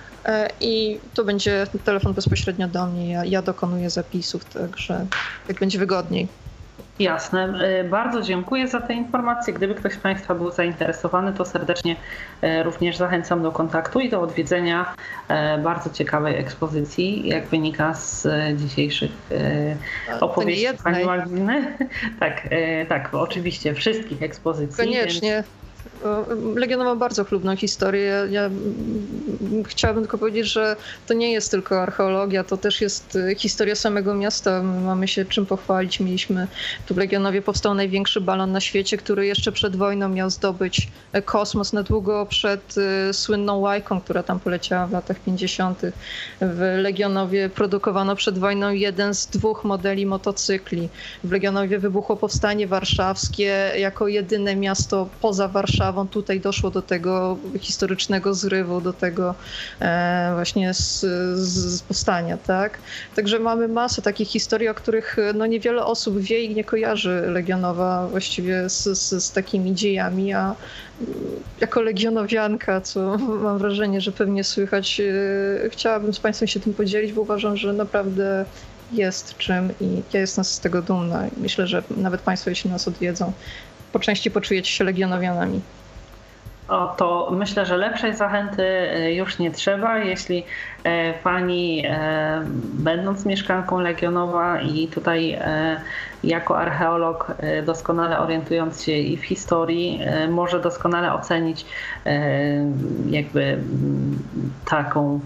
I to będzie telefon bezpośrednio do mnie. Ja, ja dokonuję zapisów, także jak będzie wygodniej. Jasne. Bardzo dziękuję za te informacje. Gdyby ktoś z Państwa był zainteresowany, to serdecznie również zachęcam do kontaktu i do odwiedzenia bardzo ciekawej ekspozycji, jak wynika z dzisiejszych opowieści Pani Malwiny. Tak, tak, oczywiście wszystkich ekspozycji. Koniecznie. Więc... Legionowa ma bardzo chlubną historię. Ja chciałabym tylko powiedzieć, że to nie jest tylko archeologia, to też jest historia samego miasta. Mamy się czym pochwalić. Mieliśmy tu w Legionowie, powstał największy balon na świecie, który jeszcze przed wojną miał zdobyć kosmos na długo przed słynną Łajką, która tam poleciała w latach pięćdziesiątych. W Legionowie produkowano przed wojną jeden z dwóch modeli motocykli. W Legionowie wybuchło powstanie warszawskie jako jedyne miasto poza Warszawą. Tutaj doszło do tego historycznego zrywu, do tego e, właśnie z, z powstania, tak? Także mamy masę takich historii, o których no, niewiele osób wie i nie kojarzy Legionowa właściwie z, z, z takimi dziejami, a jako legionowianka, co mam wrażenie, że pewnie słychać, e, chciałabym z Państwem się tym podzielić, bo uważam, że naprawdę jest czym i ja jestem z tego dumna. Myślę, że nawet Państwo, jeśli nas odwiedzą, po części poczujecie się legionowianami. O, to myślę, że lepszej zachęty już nie trzeba. Jeśli pani, będąc mieszkanką Legionowa i tutaj jako archeolog doskonale orientując się i w historii, może doskonale ocenić jakby taką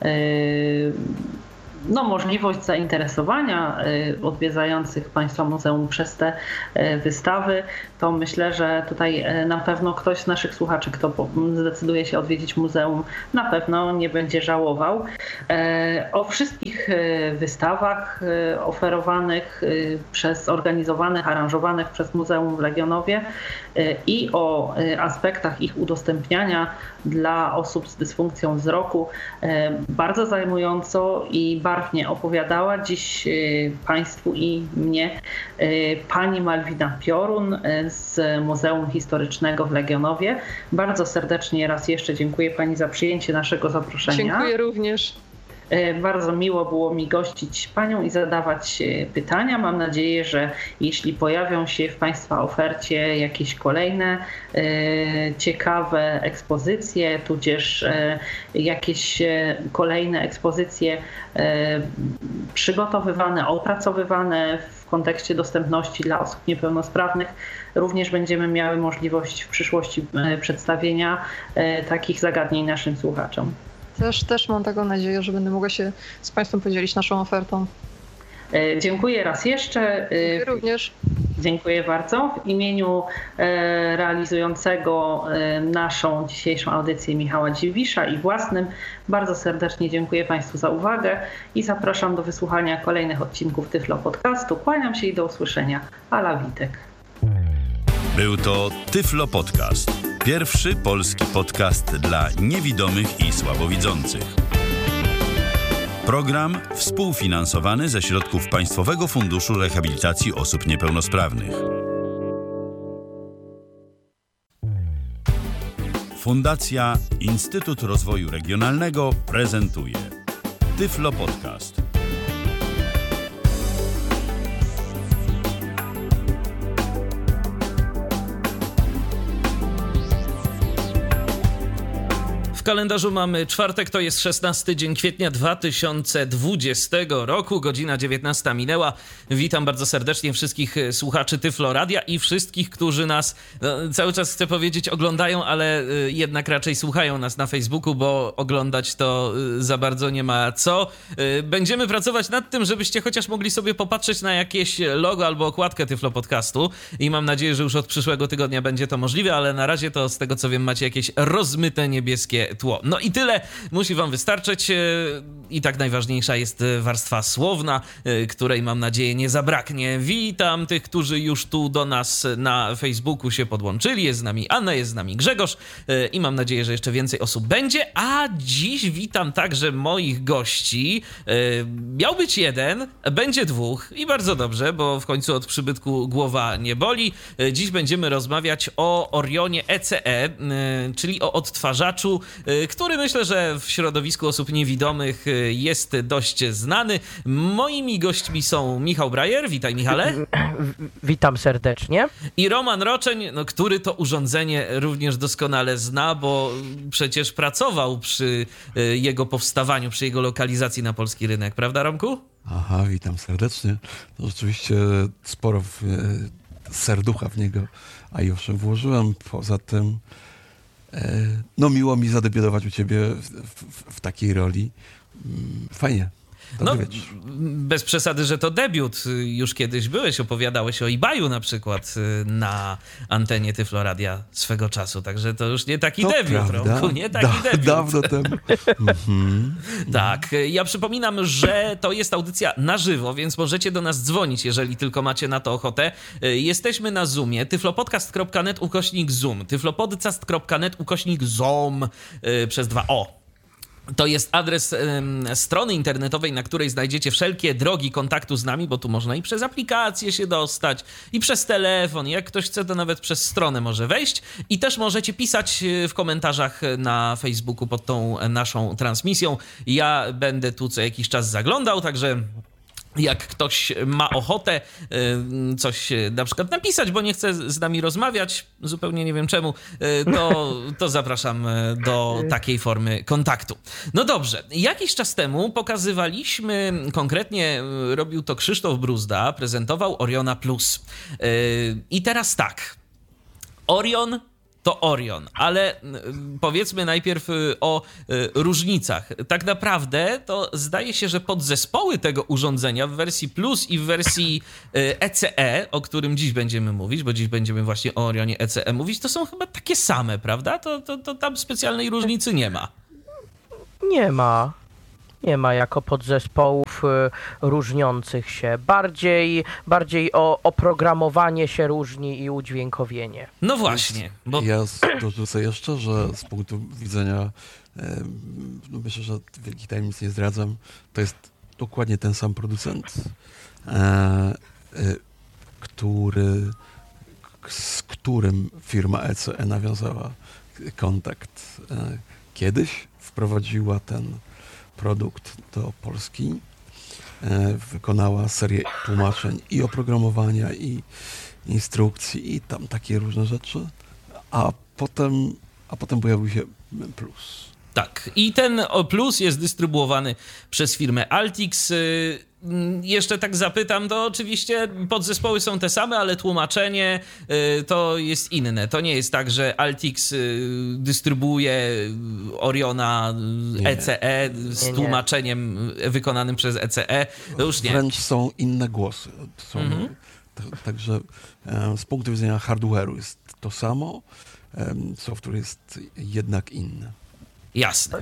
no, możliwość zainteresowania odwiedzających Państwa muzeum przez te wystawy, to myślę, że tutaj na pewno ktoś z naszych słuchaczy, kto zdecyduje się odwiedzić muzeum, na pewno nie będzie żałował. O wszystkich wystawach oferowanych przez, organizowanych, aranżowanych przez Muzeum w Legionowie i o aspektach ich udostępniania dla osób z dysfunkcją wzroku bardzo zajmująco i barwnie opowiadała dziś Państwu i mnie pani Malwina Piorun z Muzeum Historycznego w Legionowie. Bardzo serdecznie raz jeszcze dziękuję Pani za przyjęcie naszego zaproszenia. Dziękuję również. Bardzo miło było mi gościć Panią i zadawać pytania. Mam nadzieję, że jeśli pojawią się w Państwa ofercie jakieś kolejne ciekawe ekspozycje, tudzież jakieś kolejne ekspozycje przygotowywane, opracowywane w kontekście dostępności dla osób niepełnosprawnych, również będziemy miały możliwość w przyszłości przedstawienia takich zagadnień naszym słuchaczom. Też, też mam taką nadzieję, że będę mogła się z Państwem podzielić naszą ofertą. Dziękuję raz jeszcze. Dziękuję również. Dziękuję bardzo. W imieniu realizującego naszą dzisiejszą audycję Michała Dziwisza i własnym bardzo serdecznie dziękuję Państwu za uwagę i zapraszam do wysłuchania kolejnych odcinków Tyflo Podcastu. Kłaniam się i do usłyszenia. Ala Witek. Był to Tyflo Podcast. Pierwszy polski podcast dla niewidomych i słabowidzących. Program współfinansowany ze środków Państwowego Funduszu Rehabilitacji Osób Niepełnosprawnych. Fundacja Instytut Rozwoju Regionalnego prezentuje Tyflo Podcast. W kalendarzu mamy czwartek, to jest szesnasty dzień kwietnia dwa tysiące dwudziestego roku, godzina dziewiętnasta minęła. Witam bardzo serdecznie wszystkich słuchaczy Tyflo Radia i wszystkich, którzy nas, no, cały czas chcę powiedzieć, oglądają, ale y, jednak raczej słuchają nas na Facebooku, bo oglądać to y, za bardzo nie ma co. Y, będziemy pracować nad tym, żebyście chociaż mogli sobie popatrzeć na jakieś logo albo okładkę Tyflo Podcastu i mam nadzieję, że już od przyszłego tygodnia będzie to możliwe, ale na razie to z tego co wiem macie jakieś rozmyte niebieskie tło. No i tyle musi wam wystarczyć i tak najważniejsza jest warstwa słowna, której mam nadzieję nie zabraknie. Witam tych, którzy już tu do nas na Facebooku się podłączyli. Jest z nami Anna, jest z nami Grzegorz i mam nadzieję, że jeszcze więcej osób będzie, a dziś witam także moich gości. Miał być jeden, będzie dwóch i bardzo dobrze, bo w końcu od przybytku głowa nie boli. Dziś będziemy rozmawiać o Orionie E C E, czyli o odtwarzaczu który myślę, że w środowisku osób niewidomych jest dość znany. Moimi gośćmi są Michał Brajer, witaj Michale. Witam serdecznie. I Roman Roczeń, no, który to urządzenie również doskonale zna, bo przecież pracował przy jego powstawaniu, przy jego lokalizacji na polski rynek, prawda Romku? Aha, witam serdecznie. To rzeczywiście sporo w, serducha w niego, a już włożyłem. Poza tym, e, no miło mi zadebiutować u ciebie w, w, w takiej roli. Fajnie. No, bez przesady, że to debiut. Już kiedyś byłeś, opowiadałeś o eBayu na przykład na antenie Tyfloradia swego czasu, także to już nie taki to debiut, prawda. Romku, nie taki da, debiut. Dawno temu. Mhm. Tak, ja przypominam, że to jest audycja na żywo, więc możecie do nas dzwonić, jeżeli tylko macie na to ochotę. Jesteśmy na Zoomie, tyflopodcast kropka net ukośnik Zoom, tyflopodcast kropka net ukośnik Zoom przez dwa O. To jest adres ym, strony internetowej, na której znajdziecie wszelkie drogi kontaktu z nami, bo tu można i przez aplikację się dostać, i przez telefon. Jak ktoś chce, to nawet przez stronę może wejść. I też możecie pisać w komentarzach na Facebooku pod tą naszą transmisją. Ja będę tu co jakiś czas zaglądał, także... Jak ktoś ma ochotę coś na przykład napisać, bo nie chce z nami rozmawiać, zupełnie nie wiem czemu, to, to zapraszam do takiej formy kontaktu. No dobrze, jakiś czas temu pokazywaliśmy, konkretnie robił to Krzysztof Bruzda, prezentował Oriona Plus. I teraz tak, Orion to Orion, ale powiedzmy najpierw o różnicach. Tak naprawdę to zdaje się, że podzespoły tego urządzenia w wersji Plus i w wersji E C E, o którym dziś będziemy mówić, bo dziś będziemy właśnie o Orionie E C E mówić, to są chyba takie same, prawda? To, to, to tam specjalnej różnicy nie ma. Nie ma. Nie ma jako podzespołów y, różniących się. Bardziej, bardziej o oprogramowanie się różni i udźwiękowienie. No właśnie. Bo... Ja dorzucę jeszcze, że z punktu widzenia, e, no myślę, że wielkich tajemnic nie zdradzam, to jest dokładnie ten sam producent, e, e, który, z którym firma E C E nawiązała kontakt. E, kiedyś wprowadziła ten produkt do Polski, e, wykonała serię tłumaczeń i oprogramowania, i instrukcji, i tam takie różne rzeczy, a potem, a potem pojawił się Plus. Tak, i ten Plus jest dystrybuowany przez firmę Altix. Jeszcze tak zapytam, to oczywiście podzespoły są te same, ale tłumaczenie to jest inne. To nie jest tak, że Altix dystrybuuje Oriona nie. E C E z nie, nie. tłumaczeniem wykonanym przez E C E. To już nie. Wręcz są inne głosy. Są, mhm. t- także z punktu widzenia hardware'u jest to samo, software jest jednak inny. Jasne.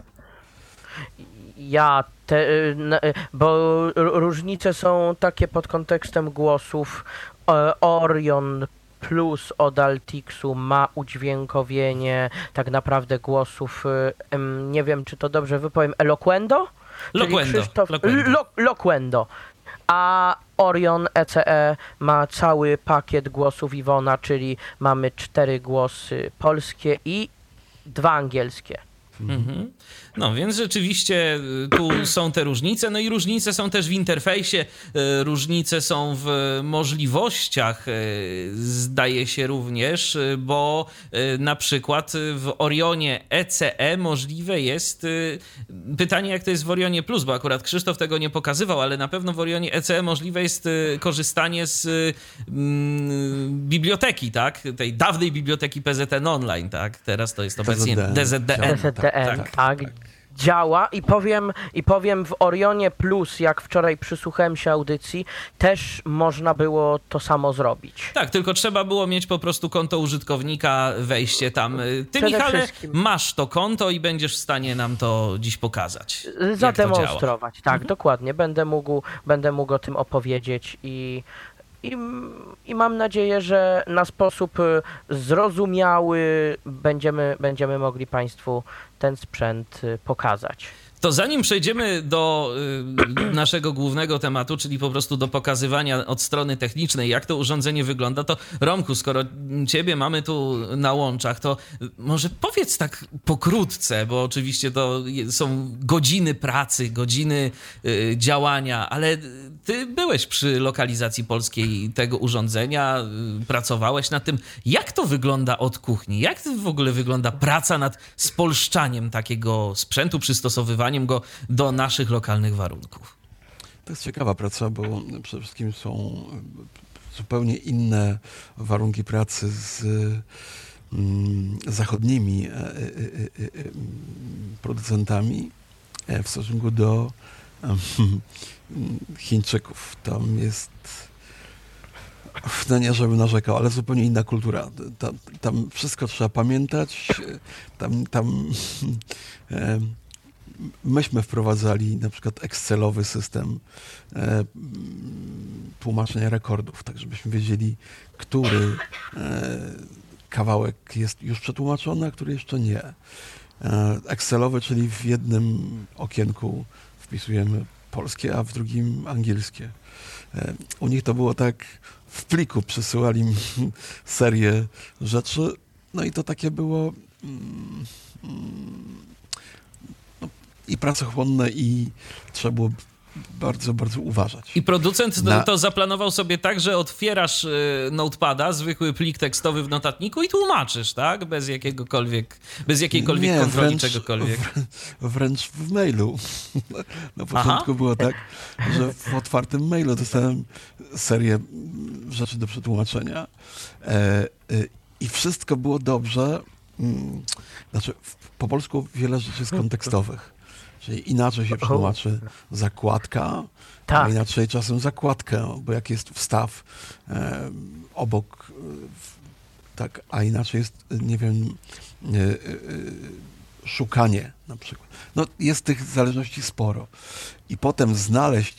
Ja te, bo różnice są takie pod kontekstem głosów. Orion Plus od Altixu ma udźwiękowienie tak naprawdę głosów, nie wiem czy to dobrze wypowiem, Eloquendo? Loquendo. Krzysztof... Loquendo. Lo, Loquendo. A Orion E C E ma cały pakiet głosów Iwona, czyli mamy cztery głosy polskie i dwa angielskie. Mhm. No więc rzeczywiście tu są te różnice, no i różnice są też w interfejsie, różnice są w możliwościach, zdaje się również, bo na przykład w Orionie E C E możliwe jest, pytanie jak to jest w Orionie Plus, bo akurat Krzysztof tego nie pokazywał, ale na pewno w Orionie E C E możliwe jest korzystanie z mm, biblioteki, tak? Tej dawnej biblioteki P Z N Online, tak? Teraz to jest obecnie D Z D N. D Z D N, tak, tak. tak. Działa i powiem, i powiem w Orionie Plus, jak wczoraj przysłuchałem się audycji, też można było to samo zrobić. Tak, tylko trzeba było mieć po prostu konto użytkownika, wejście tam. Ty, Przede Michale, wszystkim. masz to konto i będziesz w stanie nam to dziś pokazać. Zademonstrować, tak, Mhm. dokładnie. Będę mógł, będę mógł o tym opowiedzieć i I, I mam nadzieję, że na sposób zrozumiały będziemy, będziemy mogli Państwu ten sprzęt pokazać. To zanim przejdziemy do y, naszego głównego tematu, czyli po prostu do pokazywania od strony technicznej, jak to urządzenie wygląda, to Romku, skoro ciebie mamy tu na łączach, to może powiedz tak pokrótce, bo oczywiście to są godziny pracy, godziny y, działania, ale ty byłeś przy lokalizacji polskiej tego urządzenia, y, pracowałeś nad tym. Jak to wygląda od kuchni? Jak w ogóle wygląda praca nad spolszczaniem takiego sprzętu, przystosowywaniem go do naszych lokalnych warunków? To jest ciekawa praca, bo przede wszystkim są zupełnie inne warunki pracy z mm, zachodnimi e, e, e, e, producentami w stosunku do e, Chińczyków. Tam jest, no nie żebym narzekał, ale zupełnie inna kultura. Tam, tam wszystko trzeba pamiętać. Tam, tam e, myśmy wprowadzali na przykład Excelowy system e, tłumaczenia rekordów, tak żebyśmy wiedzieli, który e, kawałek jest już przetłumaczony, a który jeszcze nie. E, Excelowy, czyli w jednym okienku wpisujemy polskie, a w drugim angielskie. E, u nich to było tak, w pliku przesyłali mi serię rzeczy, no i to takie było mm, no, i pracochłonne, i trzeba było bardzo, bardzo uważać. I producent Na... to zaplanował sobie tak, że otwierasz y, notepada, zwykły plik tekstowy w notatniku i tłumaczysz, tak? Bez jakiegokolwiek, bez jakiejkolwiek Nie, kontroli wręcz, czegokolwiek. Wręcz w mailu. Na początku Aha. było tak, że w otwartym mailu dostałem serię rzeczy do przetłumaczenia e, e, i wszystko było dobrze. Znaczy, w, po polsku wiele rzeczy jest kontekstowych. Czyli inaczej się przetłumaczy zakładka, Tak. a inaczej czasem zakładkę, bo jak jest wstaw e, obok, e, tak, a inaczej jest, nie wiem, e, e, szukanie na przykład. No jest tych zależności sporo. I potem znaleźć